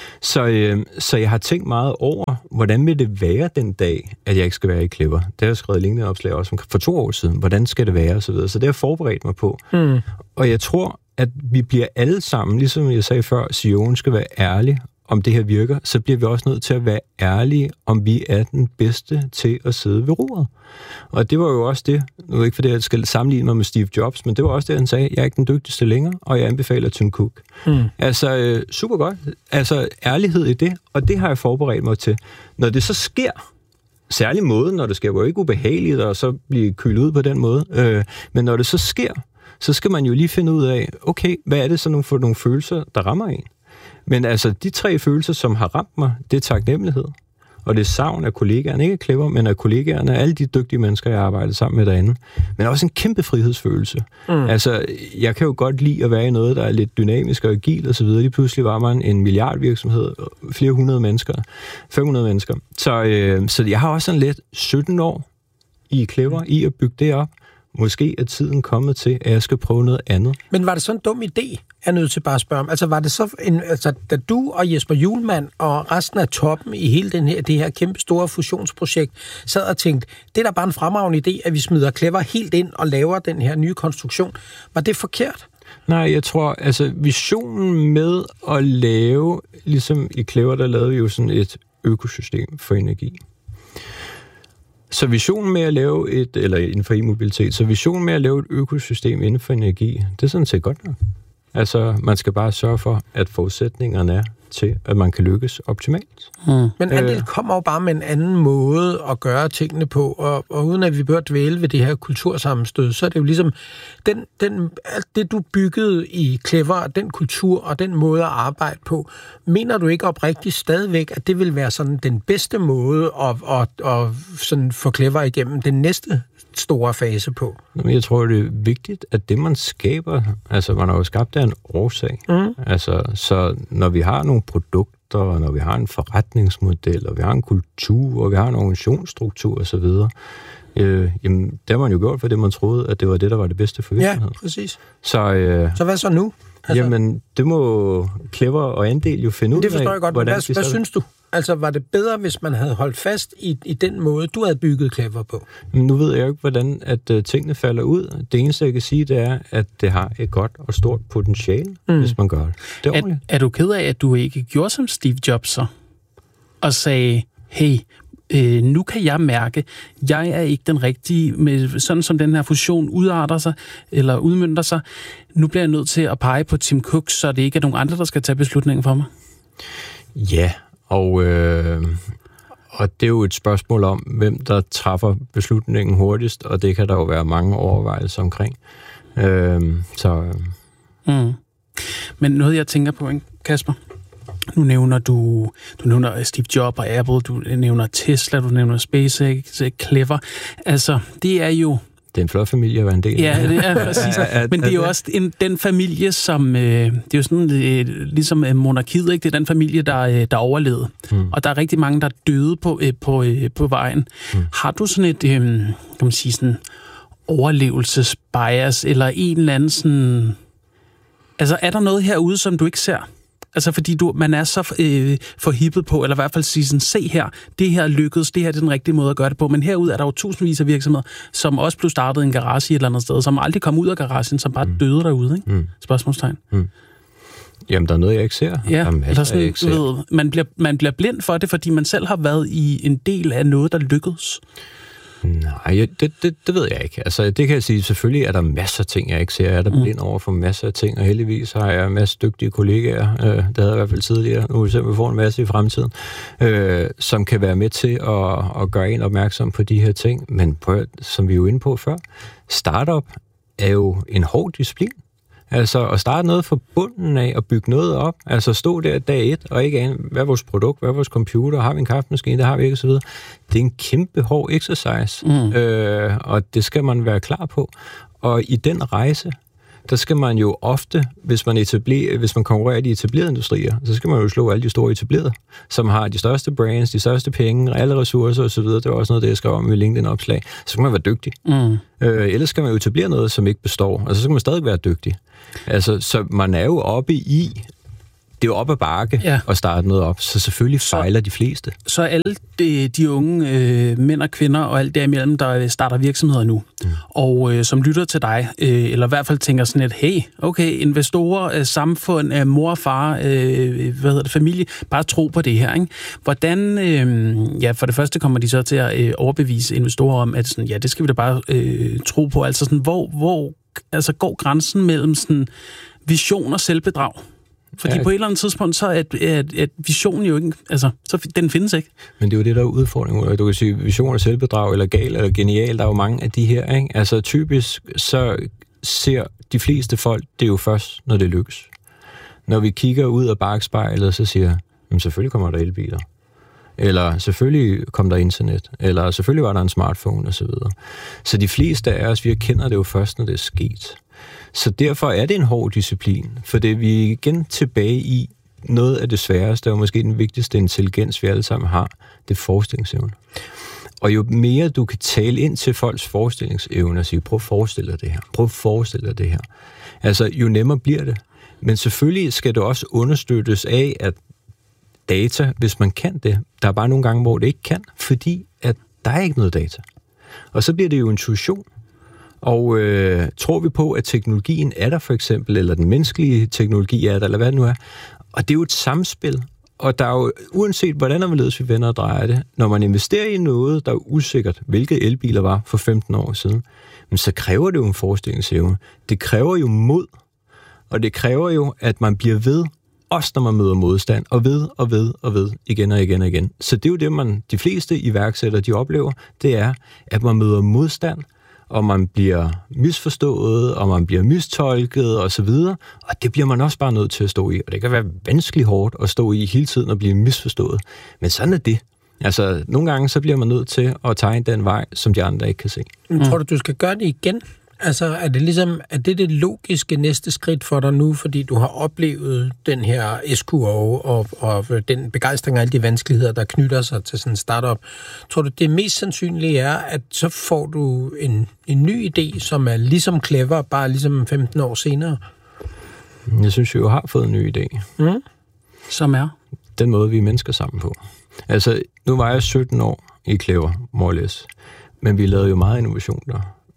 Så jeg har tænkt meget over, hvordan vil det være den dag, at jeg ikke skal være i Clever. Det har jeg skrevet LinkedIn-opslag også for 2 år siden. Hvordan skal det være, og så videre. Så det har jeg forberedt mig på. Og jeg tror, at vi bliver alle sammen, ligesom jeg sagde før, CEO'en skal være ærlig om det her virker, så bliver vi også nødt til at være ærlige, om vi er den bedste til at sidde ved roret. Og det var jo også det, nu er ikke fordi jeg skal sammenligne mig med Steve Jobs, men det var også det, han sagde, jeg er ikke den dygtigste længere, og jeg anbefaler Tim Cook. Altså, super godt. Altså, ærlighed i det, og det har jeg forberedt mig til. Når det så sker, særlig måde, når det sker, jo ikke ubehageligt, og så blive kølet ud på den måde, men når det så sker, så skal man jo lige finde ud af, okay, hvad er det så for nogle følelser, der rammer en? Men altså, de 3 følelser, som har ramt mig, det er taknemmelighed. Og det er savn af kollegaerne, ikke Clever, men af kollegaerne, alle de dygtige mennesker, jeg arbejder sammen med derinde. Men også en kæmpe frihedsfølelse. Altså, jeg kan jo godt lide at være i noget, der er lidt dynamisk og agil og så videre. Lige pludselig var man en milliardvirksomhed, flere 100 mennesker, 500 mennesker. Så jeg har også sådan lidt 17 år i Clever, i at bygge det op. Måske er tiden kommet til, at jeg skal prøve noget andet. Men var det så en dum idé, er nødt til bare at spørge om? Altså var det så, da du og Jesper Hjulmand og resten af toppen i hele det her kæmpe store fusionsprojekt sad og tænkte, det er da bare en fremragende idé, at vi smider Clever helt ind og laver den her nye konstruktion. Var det forkert? Nej, jeg tror, altså visionen med at lave, ligesom i Clever, der lavede vi jo sådan et økosystem for energi. Så visionen med at lave eller inden for e-mobilitet, så visionen med at lave et økosystem inden for energi, det er sådan set godt nok. Altså, man skal bare sørge for, at forudsætningerne er til, at man kan lykkes optimalt. Men Andel kommer jo bare med en anden måde at gøre tingene på, og uden at vi bør dvæle ved det her kultursammenstød, så er det jo ligesom, alt det du byggede i Clever, den kultur og den måde at arbejde på, mener du ikke oprigtigt stadigvæk, at det vil være sådan den bedste måde at sådan få Clever igennem den næste store fase på? Jeg tror, det er vigtigt, at det, man skaber, altså man har jo skabt af en årsag. Altså, så når vi har nogle produkter, og når vi har en forretningsmodel, og vi har en kultur, og vi har en organisationsstruktur osv., jamen, det har man jo gjort for det, man troede, at det var det, der var det bedste for virksomheden. Ja, præcis. Så hvad så nu? Altså, jamen, det må Clever og Andel jo finde ud af. Det forstår jeg godt. Hvad synes du? Altså, var det bedre, hvis man havde holdt fast i den måde, du havde bygget Clever på? Men nu ved jeg jo ikke, hvordan at tingene falder ud. Det eneste, jeg kan sige, det er, at det har et godt og stort potentiale, hvis man gør det. Det er ordentligt. Er du ked af, at du ikke gjorde som Steve Jobs så? Og sagde, hey, nu kan jeg mærke, jeg er ikke den rigtige, med sådan som den her fusion udarter sig, eller udmønter sig. Nu bliver jeg nødt til at pege på Tim Cook, så det ikke er nogen andre, der skal tage beslutningen for mig. Ja, og det er jo et spørgsmål om, hvem der træffer beslutningen hurtigst, og det kan der jo være mange overvejelser omkring. Men noget, jeg tænker på, ikke, Kasper? Nu nævner du nævner Steve Jobs og Apple, du nævner Tesla, du nævner SpaceX, Clever. Altså, det er jo... Det er en flot familie at være en del af. Ja, det er præcis. Men det er jo også den familie, som... det er jo sådan ligesom monarkiet, ikke? Det er den familie, der overlevede. Og der er rigtig mange, der døde på vejen. Har du sådan et, kan man sige, sådan overlevelsesbias, eller en eller anden sådan... Altså, er der noget herude, som du ikke ser? Altså fordi man er så forhippet på, eller i hvert fald sige sådan, se her, det her lykkedes, det her er den rigtige måde at gøre det på. Men herude er der jo tusindvis af virksomheder, som også blev startet i en garage et eller andet sted, som aldrig kom ud af garagen, som bare døde derude, ikke? Spørgsmålstegn. Jamen, der er noget, jeg ikke ser. Ja, eller sådan, jeg ikke ser. Man bliver blind for det, fordi man selv har været i en del af noget, der lykkedes. Nej, det ved jeg ikke. Altså, det kan jeg sige, selvfølgelig er der masser af ting, jeg ikke ser. Jeg er der blind over for masser af ting, og heldigvis har jeg en masse dygtige kollegaer, det havde jeg i hvert fald tidligere, nu vil vi få en masse i fremtiden, som kan være med til at gøre en opmærksom på de her ting. Men som vi er jo inde på før, startup er jo en hård disciplin. Altså at starte noget fra bunden af og bygge noget op. Altså stå der dag 1 og ikke ane, hvad er vores produkt, hvad er vores computer, har vi en kaffemaskine, det har vi ikke osv. Det er en kæmpe hård exercise, og det skal man være klar på. Og i den rejse, der skal man jo ofte, hvis man konkurrerer i de etablerede industrier, så skal man jo slå alle de store etablerede, som har de største brands, de største penge, alle ressourcer osv. Det er også noget, det jeg skrev om i LinkedIn-opslag. Så skal man være dygtig. Ellers skal man jo etablere noget, som ikke består, og så skal man stadig være dygtig. Altså, så man er jo oppe i, det er jo op ad bakke at starte noget op, så selvfølgelig fejler de fleste. Så alle de unge mænd og kvinder og alt derimellem, der starter virksomheder nu, og som lytter til dig, eller i hvert fald tænker sådan et, hey, okay, investorer, samfund, mor og far, familie, bare tro på det her, ikke? Hvordan, for det første kommer de så til at overbevise investorer om, at sådan, det skal vi da bare tro på, altså sådan, hvor altså går grænsen mellem sådan vision og selvbedrag? Fordi på et eller andet tidspunkt, så er visionen jo ikke, altså, så den findes ikke. Men det er jo det, der er udfordringen. Du kan sige vision og selvbedrag, eller gal, eller genial, der er jo mange af de her, ikke? Altså typisk, så ser de fleste folk det jo først, når det lykkes. Når vi kigger ud af bakspejlet, så siger jeg, selvfølgelig kommer der elbiler. Eller selvfølgelig kom der internet. Eller selvfølgelig var der en smartphone, osv. Så de fleste af os, vi kender det jo først, når det er sket. Så derfor er det en hård disciplin, for det er vi igen tilbage i noget af det sværeste, og måske den vigtigste intelligens, vi alle sammen har, det er forestillingsevne. Og jo mere du kan tale ind til folks forestillingsevne og sige, prøv at forestille dig det her, prøv at forestille dig det her. Altså, jo nemmere bliver det. Men selvfølgelig skal det også understøttes af, at data, hvis man kan det, der er bare nogle gange, hvor det ikke kan, fordi at der er ikke noget data. Og så bliver det jo intuition. Og tror vi på, at teknologien er der for eksempel, eller den menneskelige teknologi er der, eller hvad det nu er. Og det er jo et samspil. Og der er jo, uanset hvordan og hvorledes vi vender og drejer det, når man investerer i noget, der er usikkert, hvilke elbiler var for 15 år siden, men så kræver det jo en forestillingsevne. Det kræver jo mod, og det kræver jo, at man bliver ved, også når man møder modstand, og ved, igen og igen og igen. Så det er jo det, de fleste iværksættere, de oplever, det er, at man møder modstand, og man bliver misforstået, og man bliver mistolket, og så videre. Og det bliver man også bare nødt til at stå i. Og det kan være vanskeligt hårdt at stå i hele tiden og blive misforstået. Men sådan er det. Altså, nogle gange så bliver man nødt til at tegne den vej, som de andre ikke kan se. Tror du skal gøre det igen? Altså, er det logiske næste skridt for dig nu, fordi du har oplevet den her SQO og den begejstring og alle de vanskeligheder, der knytter sig til sådan en startup? Tror du, det mest sandsynlige er, at så får du en ny idé, som er ligesom clever, bare ligesom 15 år senere? Jeg synes, jeg har fået en ny idé. Som er? Den måde, vi er mennesker sammen på. Altså, nu var jeg 17 år i Clever, more or less. Men vi lavede jo meget innovation der.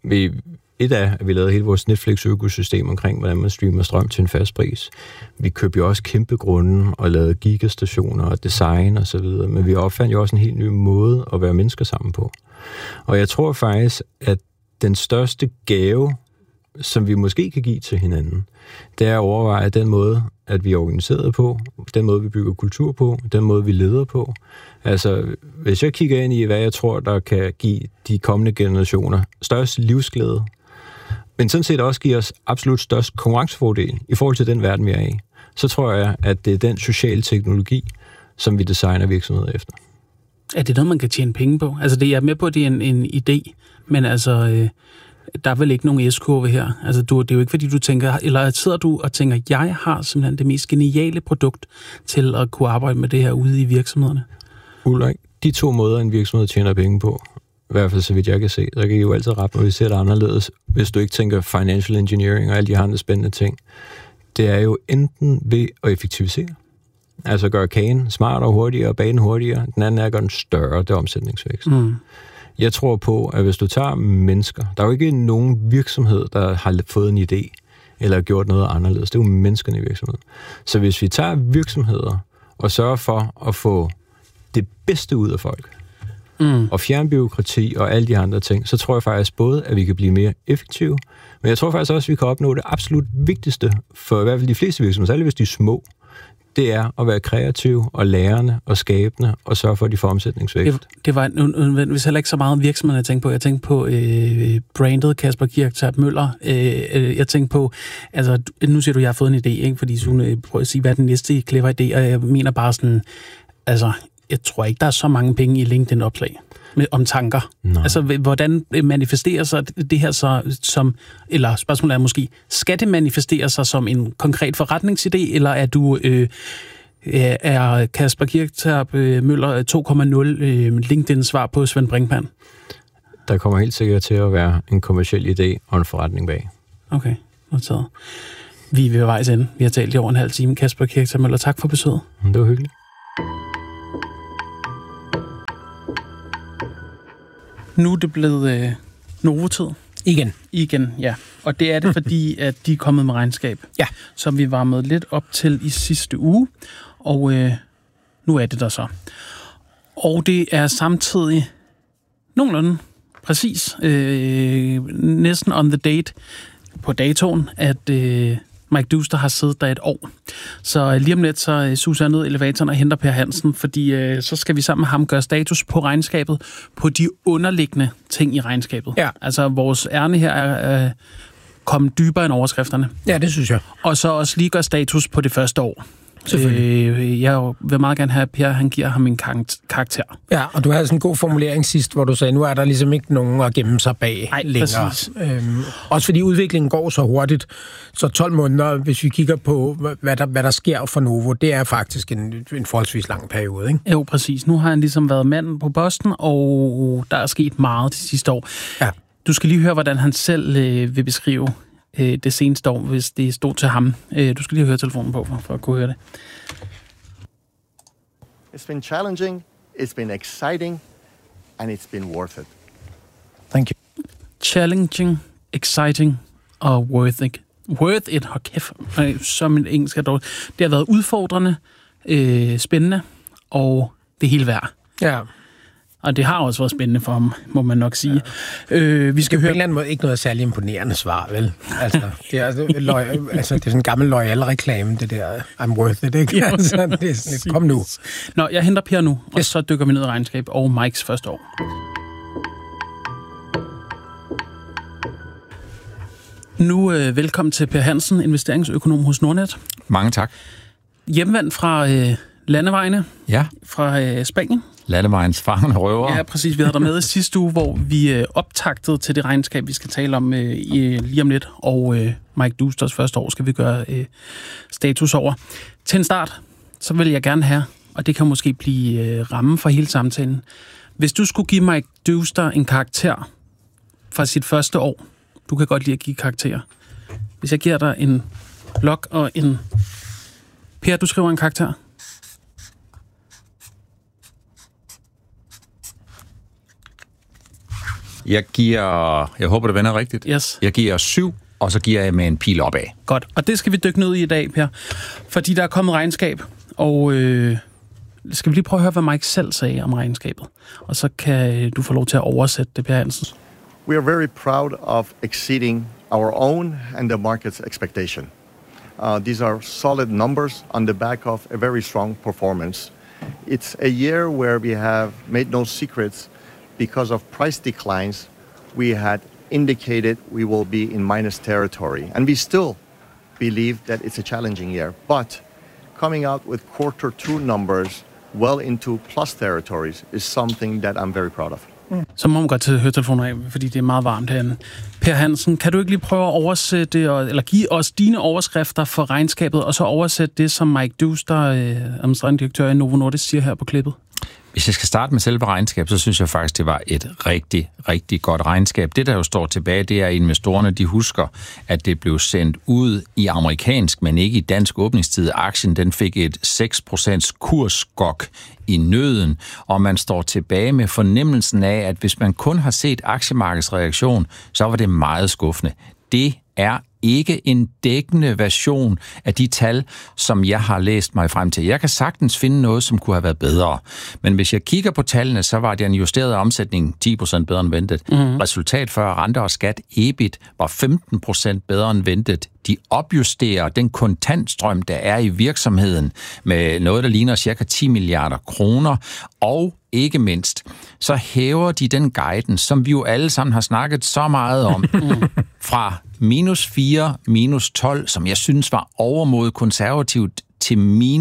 Et af, at vi lavede hele vores Netflix-økosystem omkring, hvordan man streamer strøm til en fast pris. Vi købte jo også kæmpe grunde og lavede gigastationer og design og så videre, men vi opfandt jo også en helt ny måde at være mennesker sammen på. Og jeg tror faktisk, at den største gave, som vi måske kan give til hinanden, det er at overveje den måde, at vi er organiseret på, den måde, vi bygger kultur på, den måde, vi leder på. Altså, hvis jeg kigger ind i, hvad jeg tror, der kan give de kommende generationer størst livsglæde, men sådan set også giver os absolut størst konkurrencefordel i forhold til den verden, vi er i, så tror jeg, at det er den sociale teknologi, som vi designer virksomheder efter. Er det noget, man kan tjene penge på? Altså, jeg er med på, at det er en idé, men altså, der er vel ikke nogen S-kurve her? Altså, det er jo ikke, fordi du tænker, eller sidder du og tænker, jeg har simpelthen det mest geniale produkt til at kunne arbejde med det her ude i virksomhederne? Ulrik, de 2 måder, en virksomhed tjener penge på, i hvert fald så vidt jeg kan se, så kan I jo altid rette, når vi ser det anderledes, hvis du ikke tænker financial engineering og alle de andre spændende ting. Det er jo enten ved at effektivisere, Altså gøre kagen smartere, hurtigere, banen hurtigere. Den anden er at gøre den større, det er omsætningsvækst. Jeg tror på, at hvis du tager mennesker, der er jo ikke nogen virksomhed, der har fået en idé, eller gjort noget anderledes. Det er jo menneskerne i virksomheden. Så hvis vi tager virksomheder og sørger for at få det bedste ud af folk, og fjerne bureaukrati og alle de andre ting, så tror jeg faktisk både, at vi kan blive mere effektive, men jeg tror faktisk også, at vi kan opnå det absolut vigtigste for i hvert fald de fleste virksomheder, særligt hvis de er små, det er at være kreative og lærende og skabende og sørge for, at de får omsætningsvækst. Det var hvis heller ikke så meget virksomheder, jeg tænkte på. Jeg tænkte på brandet Kasper Kirketerp Møller. Jeg tænkte på, altså nu siger du, at jeg har fået en idé, ikke? Fordi Sune prøver at sige, hvad er den næste clever idé, og jeg mener bare sådan, altså jeg tror ikke, der er så mange penge i LinkedIn-opslag om tanker. Nej. Altså, hvordan manifesterer sig det her så som, eller spørgsmålet er måske, skal det manifestere sig som en konkret forretningsidé, eller er du, er Kasper Kirketerp Møller 2.0 LinkedIn-svar på Svend Brinkmann? Der kommer helt sikkert til at være en kommerciel idé og en forretning bag. Okay, noteret. Vi er ved vejs ende. Vi har talt i over en halv time. Kasper Kirketerp Møller, tak for besøget. Det var hyggeligt. Nu er det blevet Novo-tid. Igen, ja. Og det er det, fordi at de er kommet med regnskab, som vi varmede lidt op til i sidste uge. Og nu er det der så. Og det er samtidig nogenlunde præcis, næsten on the date på datoen, at Mike Dewster har siddet der et år. Så lige om lidt, så suser jeg ned i elevatoren og henter Per Hansen, fordi så skal vi sammen med ham gøre status på regnskabet, på de underliggende ting i regnskabet. Ja. Altså, vores ærne her er kommet dybere end overskrifterne. Ja, det synes jeg. Og så også lige gøre status på det første år. Jeg vil meget gerne have, at Per, han giver ham en karakter. Ja, og du havde sådan en god formulering sidst, hvor du sagde, nu er der ligesom ikke nogen at gemme sig bag længere. Også fordi udviklingen går så hurtigt, så 12 måneder, hvis vi kigger på, hvad der sker for Novo, det er faktisk en forholdsvis lang periode, ikke? Jo, præcis. Nu har han ligesom været manden på posten, og der er sket meget de sidste år. Ja. Du skal lige høre, hvordan han selv vil beskrive det seneste år, hvis det stod til ham. Du skal lige høre telefonen på, for at kunne høre det. It's been challenging, it's been exciting, and it's been worth it. Thank you. Challenging, exciting og worth it. Worth it, hold kæft, som en engelsk er dårligt. Det har været udfordrende, spændende, og det hele værd. Ja. Og det har også været spændende for ham, må man nok sige. Ja. Vi skal høre... på en eller anden måde ikke noget særlig imponerende svar, vel? Altså, det er sådan en gammel loyal-reklame, det der I'm worth it, ikke? Ja, altså, det er sådan, kom nu. Nå, jeg henter Per nu, og så dykker vi ned i regnskab og Mikes første år. Nu velkommen til Per Hansen, investeringsøkonom hos Nordnet. Mange tak. Hjemvendt fra landevejene, fra Spanien. Landevejens fangende røver. Ja, præcis. Vi havde der med i sidste uge, hvor vi optagtede til det regnskab, vi skal tale om lige om lidt. Og Mike Dewsters første år skal vi gøre status over. Til en start, så vil jeg gerne have, og det kan måske blive rammen for hele samtalen. Hvis du skulle give Mike Dewster en karakter fra sit første år, du kan godt lide at give karakterer. Hvis jeg giver dig en blok og en... Per, du skriver en karakter. Jeg håber, det vender rigtigt. Yes. Jeg giver 7, og så giver jeg med en pil opad. Godt, og det skal vi dykke ned i dag, Per. Fordi der er kommet regnskab, og skal vi lige prøve at høre, hvad Mike selv sagde om regnskabet. Og så kan du få lov til at oversætte det, Per Hansen. We are very proud of exceeding our own and the market's expectation. These are solid numbers on the back of a very strong performance. It's a year where we have made no secrets. Because of price declines, we had indicated we will be in minus territory. And we still believe that it's a challenging year. But coming out with quarter 2 numbers well into plus territories is something that I'm very proud of. Så må man godt tage høretelefoner af, fordi det er meget varmt herinde. Per Hansen, kan du ikke lige prøve at oversætte, eller give os dine overskrifter for regnskabet, og så oversætte det, som Mike Dewster, administrerende direktør i Novo Nordisk, siger her på klippet? Hvis jeg skal starte med selve regnskab, så synes jeg faktisk, det var et rigtig, rigtig godt regnskab. Det, der jo står tilbage, det er, at investorerne, de husker, at det blev sendt ud i amerikansk, men ikke i dansk åbningstid. Aktien, den fik et 6% kursskok i nøden, og man står tilbage med fornemmelsen af, at hvis man kun har set aktiemarkedsreaktion, så var det meget skuffende. Det er ikke en dækkende version af de tal, som jeg har læst mig frem til. Jeg kan sagtens finde noget, som kunne have været bedre. Men hvis jeg kigger på tallene, så var det en justeret omsætning 10% bedre end ventet. Resultat før renter og skat, EBIT, var 15% bedre end ventet. De opjusterer den kontantstrøm, der er i virksomheden, med noget, der ligner ca. 10 milliarder kroner, og ikke mindst, så hæver de den guidance, som vi jo alle sammen har snakket så meget om, fra -4, -12, som jeg synes var overmodet konservativt, til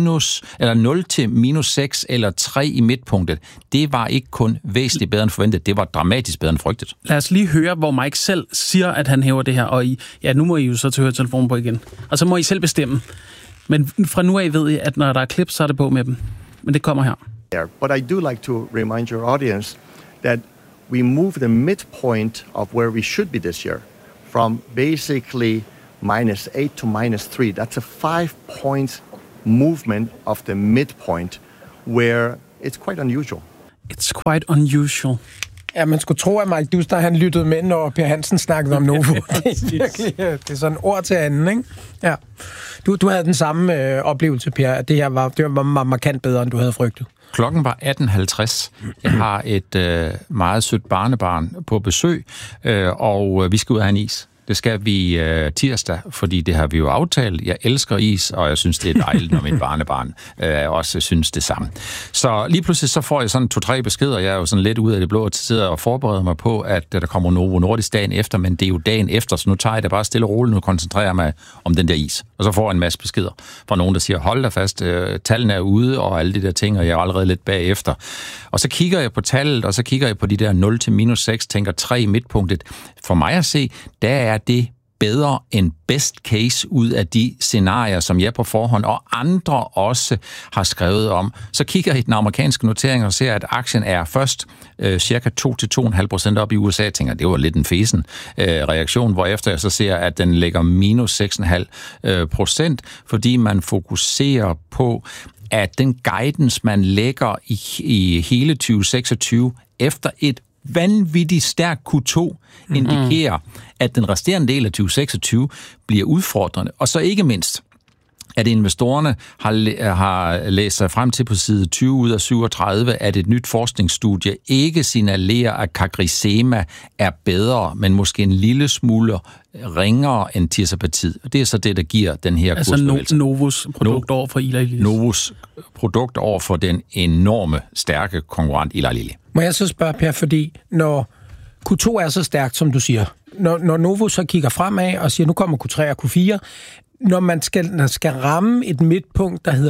0 til -6 eller 3 i midtpunktet. Det var ikke kun væsentligt bedre end forventet, det var dramatisk bedre end frygtet. Lad os lige høre, hvor Mike selv siger, at han hæver det her, og nu må I jo så til høretelefonen på igen. Og så må I selv bestemme. Men fra nu af ved I, at når der er klip, så er det på med dem. Men det kommer her. But I do like to remind your audience that we move the midpoint of where we should be this year from basically -8 to -3. That's a 5-point movement of the midpoint, where it's quite unusual. It's quite unusual. Ja, man skulle tro, at Mike Duster, han lyttede med, når Per Hansen snakkede om Novo. Det er virkelig, det er sådan ord til anden, ikke? Ja. Du havde den samme oplevelse, Per, at det var markant bedre, end du havde frygtet. Klokken var 18.50. Jeg har et meget sødt barnebarn på besøg, og vi skal ud og have en is. Det skal vi tirsdag, fordi det har vi jo aftalt. Jeg elsker is, og jeg synes, det er dejligt, når mit barnebarn også synes det samme. Så lige pludselig så får jeg sådan 2-3 beskeder. Jeg er jo sådan lidt ud af det blå, at sidder og forbereder mig på, at der kommer Novo Nordisk dagen efter, men det er jo dagen efter, så nu tager jeg det bare stille og roligt, nu koncentrerer jeg mig om den der is. Og så får jeg en masse beskeder fra nogen, der siger, hold da fast, tallene er ude, og alle de der ting, og jeg er allerede lidt bagefter. Og så kigger jeg på tallet, og så kigger jeg på de der 0 til -6, tænker 3 i midtpunktet. For mig at se, der er det bedre end best case ud af de scenarier, som jeg på forhånd og andre også har skrevet om. Så kigger jeg i den amerikanske notering og ser, at aktien er først cirka 2-2,5% op i USA. Jeg tænker, det var lidt en fesen reaktion, hvorefter jeg så ser, at den ligger -6,5%, fordi man fokuserer på, at den guidance, man lægger i hele 2026 efter et vanvittigt stærk Q2 indikerer, at den resterende del af 2026 bliver udfordrende. Og så ikke mindst, at investorerne har læst sig frem til på side 20 ud af 37, at et nyt forskningsstudie ikke signalerer, at CagriSema er bedre, men måske en lille smule ringere end tirzepatid. Og det er så det, der giver den her kursbevægelse. Altså Novos produkt over for Eli Lilly. Novos produkt over for den enorme, stærke konkurrent Eli Lilly. Må jeg så spørge, Per, fordi når Q2 er så stærkt, som du siger, når Novo så kigger fremad og siger, nu kommer Q3 og Q4, når man skal ramme et midtpunkt, der hedder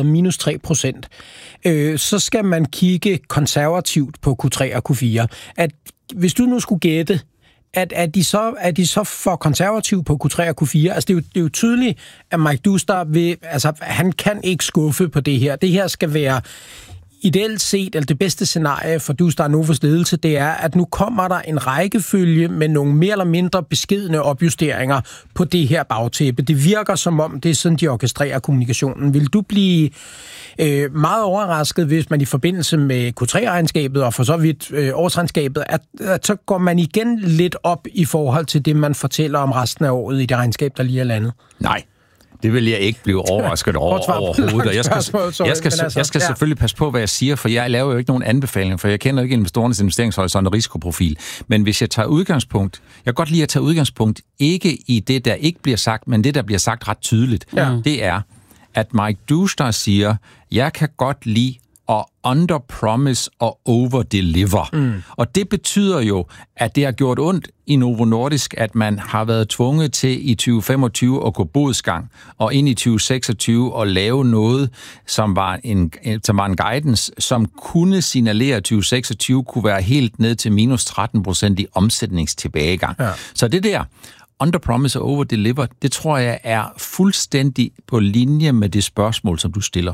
-3%, så skal man kigge konservativt på Q3 og Q4. At hvis du nu skulle gætte, er de så for konservativ på Q3 og Q4? Altså, det er jo tydeligt, at Mike Duster han kan ikke skuffe på det her. Det her skal være ideelt set, eller det bedste scenarie for Duster og Novos ledelse, det er, at nu kommer der en rækkefølge med nogle mere eller mindre beskedne opjusteringer på det her bagtæppe. Det virker som om, det er sådan, de orkestrerer kommunikationen. Vil du blive meget overrasket, hvis man i forbindelse med Q3-regnskabet og for så vidt årsregnskabet, at så går man igen lidt op i forhold til det, man fortæller om resten af året i det regnskab, der lige er landet? Nej. Det vil jeg ikke blive overrasket over overhovedet. Jeg skal selvfølgelig passe på, hvad jeg siger, for jeg laver jo ikke nogen anbefalinger, for jeg kender ikke investorernes investeringshorisont og risikoprofil. Men hvis jeg tager udgangspunkt, jeg kan godt lide at tage udgangspunkt, ikke i det, der ikke bliver sagt, men det, der bliver sagt ret tydeligt, det er, at Mike Duster siger, jeg kan godt lide at underpromise og overdeliver. Og det betyder jo, at det har gjort ondt i Novo Nordisk, at man har været tvunget til i 2025 at gå bodsgang, og ind i 2026 at lave noget, som var en guidance, som kunne signalere, at 2026 kunne være helt ned til -13% i omsætningstilbagegang. Ja. Så det der underpromise og overdeliver, det tror jeg er fuldstændig på linje med det spørgsmål, som du stiller, Sune.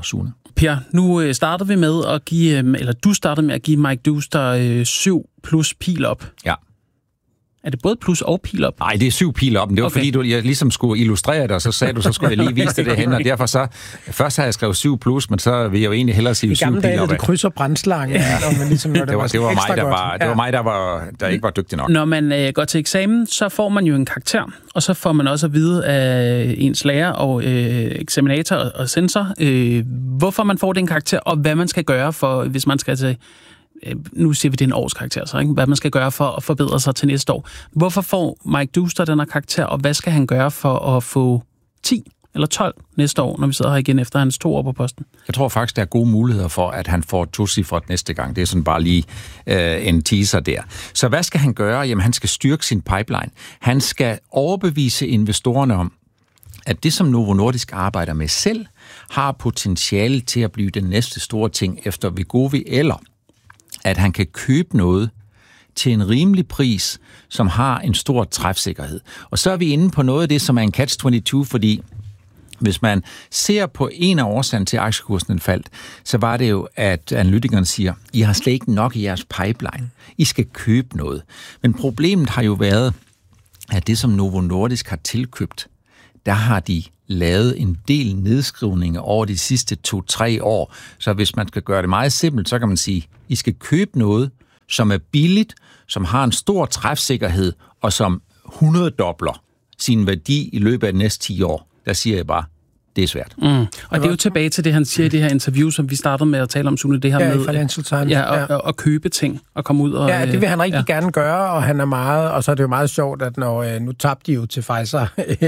Per, nu startede vi med at give, eller du startede med at give Mike Duster 7 plus pil op. Ja. Er det både plus og pil op? Nej, det er 7 pil op, men det var okay. Fordi jeg ligesom skulle illustrere det, og så sagde du, så skulle jeg lige vise det hen, og derfor så, først har jeg skrevet 7 plus, men så vil jeg jo egentlig hellere sige 7 pil op. I gamle dage, det krydser brændslangen. Ja. Ligesom, det var mig, der ikke var dygtig nok. Når man går til eksamen, så får man jo en karakter, og så får man også at vide af ens lærer og eksaminator og censor, hvorfor man får den karakter, og hvad man skal gøre for, hvis man skal til... Nu siger vi, det er en årskarakter, så ikke? Hvad man skal gøre for at forbedre sig til næste år. Hvorfor får Mike Duster den her karakter, og hvad skal han gøre for at få 10 eller 12 næste år, når vi sidder her igen efter hans 2 år på posten? Jeg tror faktisk, der er gode muligheder for, at han får 2-cifret næste gang. Det er sådan bare lige en teaser der. Så hvad skal han gøre? Jamen, han skal styrke sin pipeline. Han skal overbevise investorerne om, at det, som Novo Nordisk arbejder med selv, har potentiale til at blive den næste store ting efter Wegovy, eller at han kan købe noget til en rimelig pris, som har en stor træfsikkerhed. Og så er vi inde på noget af det, som er en catch-22, fordi hvis man ser på en af årsagerne til, at aktiekursen faldt, så var det jo, at analytikerne siger, I har slet ikke nok i jeres pipeline. I skal købe noget. Men problemet har jo været, at det, som Novo Nordisk har tilkøbt, der har de lavet en del nedskrivninger over de sidste 2-3 år. Så hvis man skal gøre det meget simpelt, så kan man sige, I skal købe noget, som er billigt, som har en stor træfsikkerhed, og som 100-dobler sin værdi i løbet af de næste 10 år. Der siger jeg bare, det er svært. Og det er jo tilbage til det, han siger i det her interview, som vi startede med at tale om, Sune, det her med Financial Times. At købe ting og komme ud og... Ja, det vil han rigtig gerne gøre, og han er meget... Og så er det jo meget sjovt, at når nu tabte de jo til Pfizer,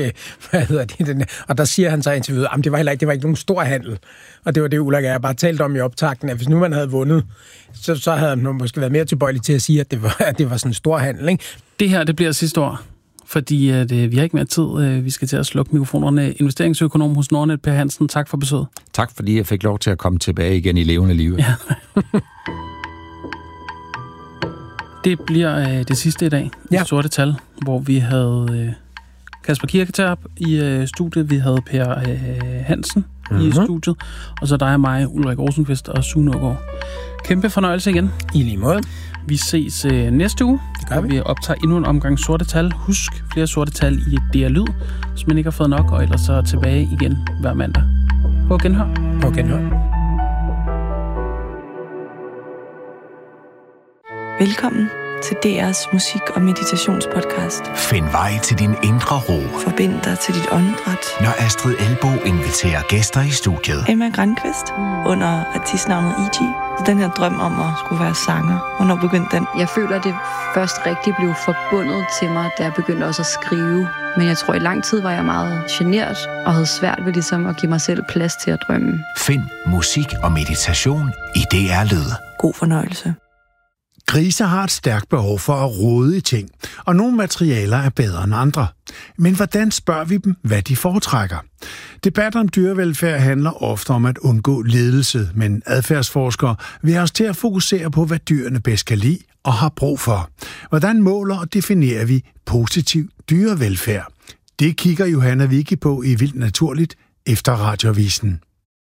og der siger han så i interviewet, det var ikke nogen stor handel. Og det var det, Ulrik og jeg bare talte om i optakten, at hvis nu man havde vundet, så havde han måske været mere tilbøjelig til at sige, at det var sådan en stor handel, ikke? Det her, det bliver sidste år. Fordi vi har ikke mere tid. Vi skal til at slukke mikrofonerne. Investeringsøkonom hos Nordnet, Per Hansen. Tak for besøget. Tak, fordi jeg fik lov til at komme tilbage igen i levende liv. Ja. Det bliver det sidste i dag. I Sorte Tal, hvor vi havde Kasper Kirketerp i studiet. Vi havde Per Hansen i studiet. Og så dig og mig, Ulrik Rosenqvist og Sune Aagaard. Kæmpe fornøjelse igen. I lige måde. Vi ses næste uge, hvor vi optager endnu en omgang Sorte Tal. Husk flere Sorte Tal i DR Lyd, hvis man ikke har fået nok, og ellers så tilbage igen hver mandag. På genhør. På genhør. Velkommen til DR's musik- og meditationspodcast. Find vej til din indre ro. Forbind dig til dit åndedræt. Når Astrid Elbo inviterer gæster i studiet. Emma Grandqvist under artistnavnet E.G. Den her drøm om at skulle være sanger. Hvornår begyndte den? Jeg føler, det først rigtig blev forbundet til mig, da jeg begyndte også at skrive. Men jeg tror, i lang tid var jeg meget genert og havde svært ved ligesom at give mig selv plads til at drømme. Find musik og meditation i DR Lyd. God fornøjelse. Grise har et stærkt behov for at rode i ting, og nogle materialer er bedre end andre. Men hvordan spørger vi dem, hvad de foretrækker? Debatter om dyrevelfærd handler ofte om at undgå ledelse, men adfærdsforskere vil have os til at fokusere på, hvad dyrene bedst kan lide og har brug for. Hvordan måler og definerer vi positiv dyrevelfærd? Det kigger Johanna Vicky på i Vildt Naturligt efter Radioavisen.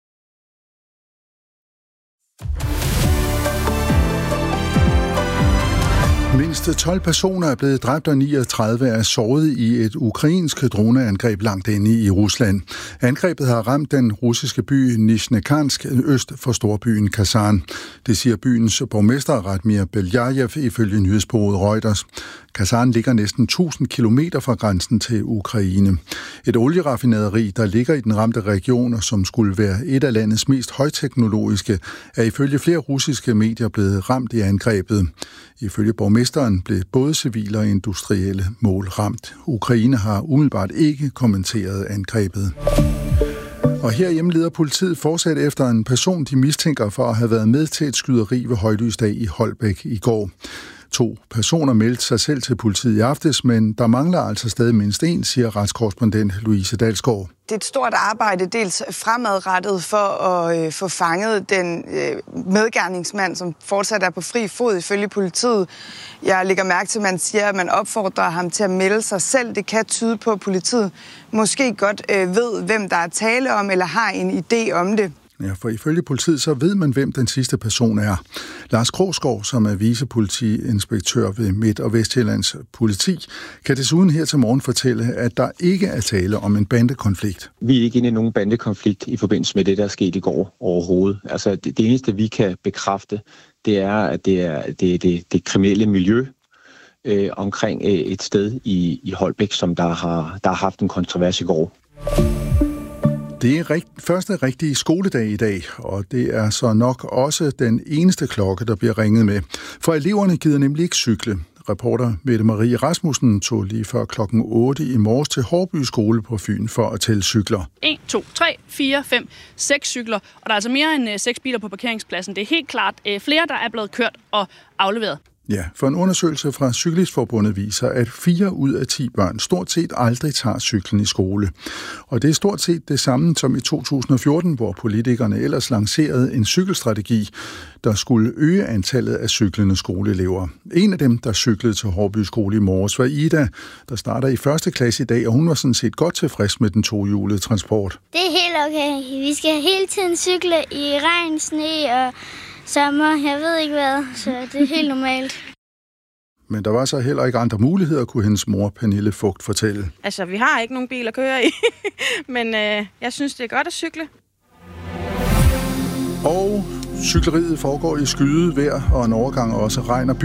Mindst 12 personer er blevet dræbt og 39 er såret i et ukrainsk droneangreb langt inde i Rusland. Angrebet har ramt den russiske by Nizhnekansk øst for storbyen Kazan. Det siger byens borgmester Radmir Beljajev ifølge nyhedsbureauet Reuters. Kazan ligger næsten 1000 kilometer fra grænsen til Ukraine. Et olieraffinaderi, der ligger i den ramte region, og som skulle være et af landets mest højteknologiske, er ifølge flere russiske medier blevet ramt i angrebet. Ifølge borgmesteren blev både civile og industrielle mål ramt. Ukraine har umiddelbart ikke kommenteret angrebet. Og herhjemme leder politiet fortsat efter en person, de mistænker for at have været med til et skyderi ved højlysdag i Holbæk i går. 2 personer meldte sig selv til politiet i aftes, men der mangler altså stadig mindst en, siger retskorrespondent Louise Dalsgaard. Det er et stort arbejde, dels fremadrettet for at få fanget den medgerningsmand, som fortsat er på fri fod ifølge politiet. Jeg lægger mærke til, at man siger, at man opfordrer ham til at melde sig selv. Det kan tyde på, at politiet måske godt ved, hvem der er tale om, eller har en idé om det. Ja, for ifølge politiet, så ved man, hvem den sidste person er. Lars Krogsgaard, som er vicepolitiinspektør ved Midt- og Vestjyllands politi, kan desuden her til morgen fortælle, at der ikke er tale om en bandekonflikt. Vi er ikke inde i nogen bandekonflikt i forbindelse med det, der skete i går overhovedet. Altså det eneste, vi kan bekræfte, det er, at det er det kriminelle miljø omkring et sted i Holbæk, som der har haft en kontrovers i går. Det er første rigtige skoledag i dag, og det er så nok også den eneste klokke, der bliver ringet med. For eleverne gider nemlig ikke cykle. Reporter Mette Marie Rasmussen tog lige før klokken 8 i morges til Hårby skole på Fyn for at tælle cykler. 1, 2, 3, 4, 5, 6 cykler, og der er altså mere end 6 biler på parkeringspladsen. Det er helt klart flere, der er blevet kørt og afleveret. Ja, for en undersøgelse fra Cyklistforbundet viser, at 4 ud af 10 børn stort set aldrig tager cyklen i skole. Og det er stort set det samme som i 2014, hvor politikerne ellers lancerede en cykelstrategi, der skulle øge antallet af cyklende skoleelever. En af dem, der cyklede til Hårby skole i morges, var Ida, der starter i 1. klasse i dag, og hun var sådan set godt tilfreds med den tohjulede transport. Det er helt okay. Vi skal hele tiden cykle i regn, sne og sommer. Jeg ved ikke hvad, så det er helt normalt. Men der var så heller ikke andre muligheder, kunne hendes mor Pernille Fugt fortælle. Altså, vi har ikke nogen bil at køre i, men jeg synes, det er godt at cykle. Og cykleriet foregår i skyet, vejr og en overgang også regn og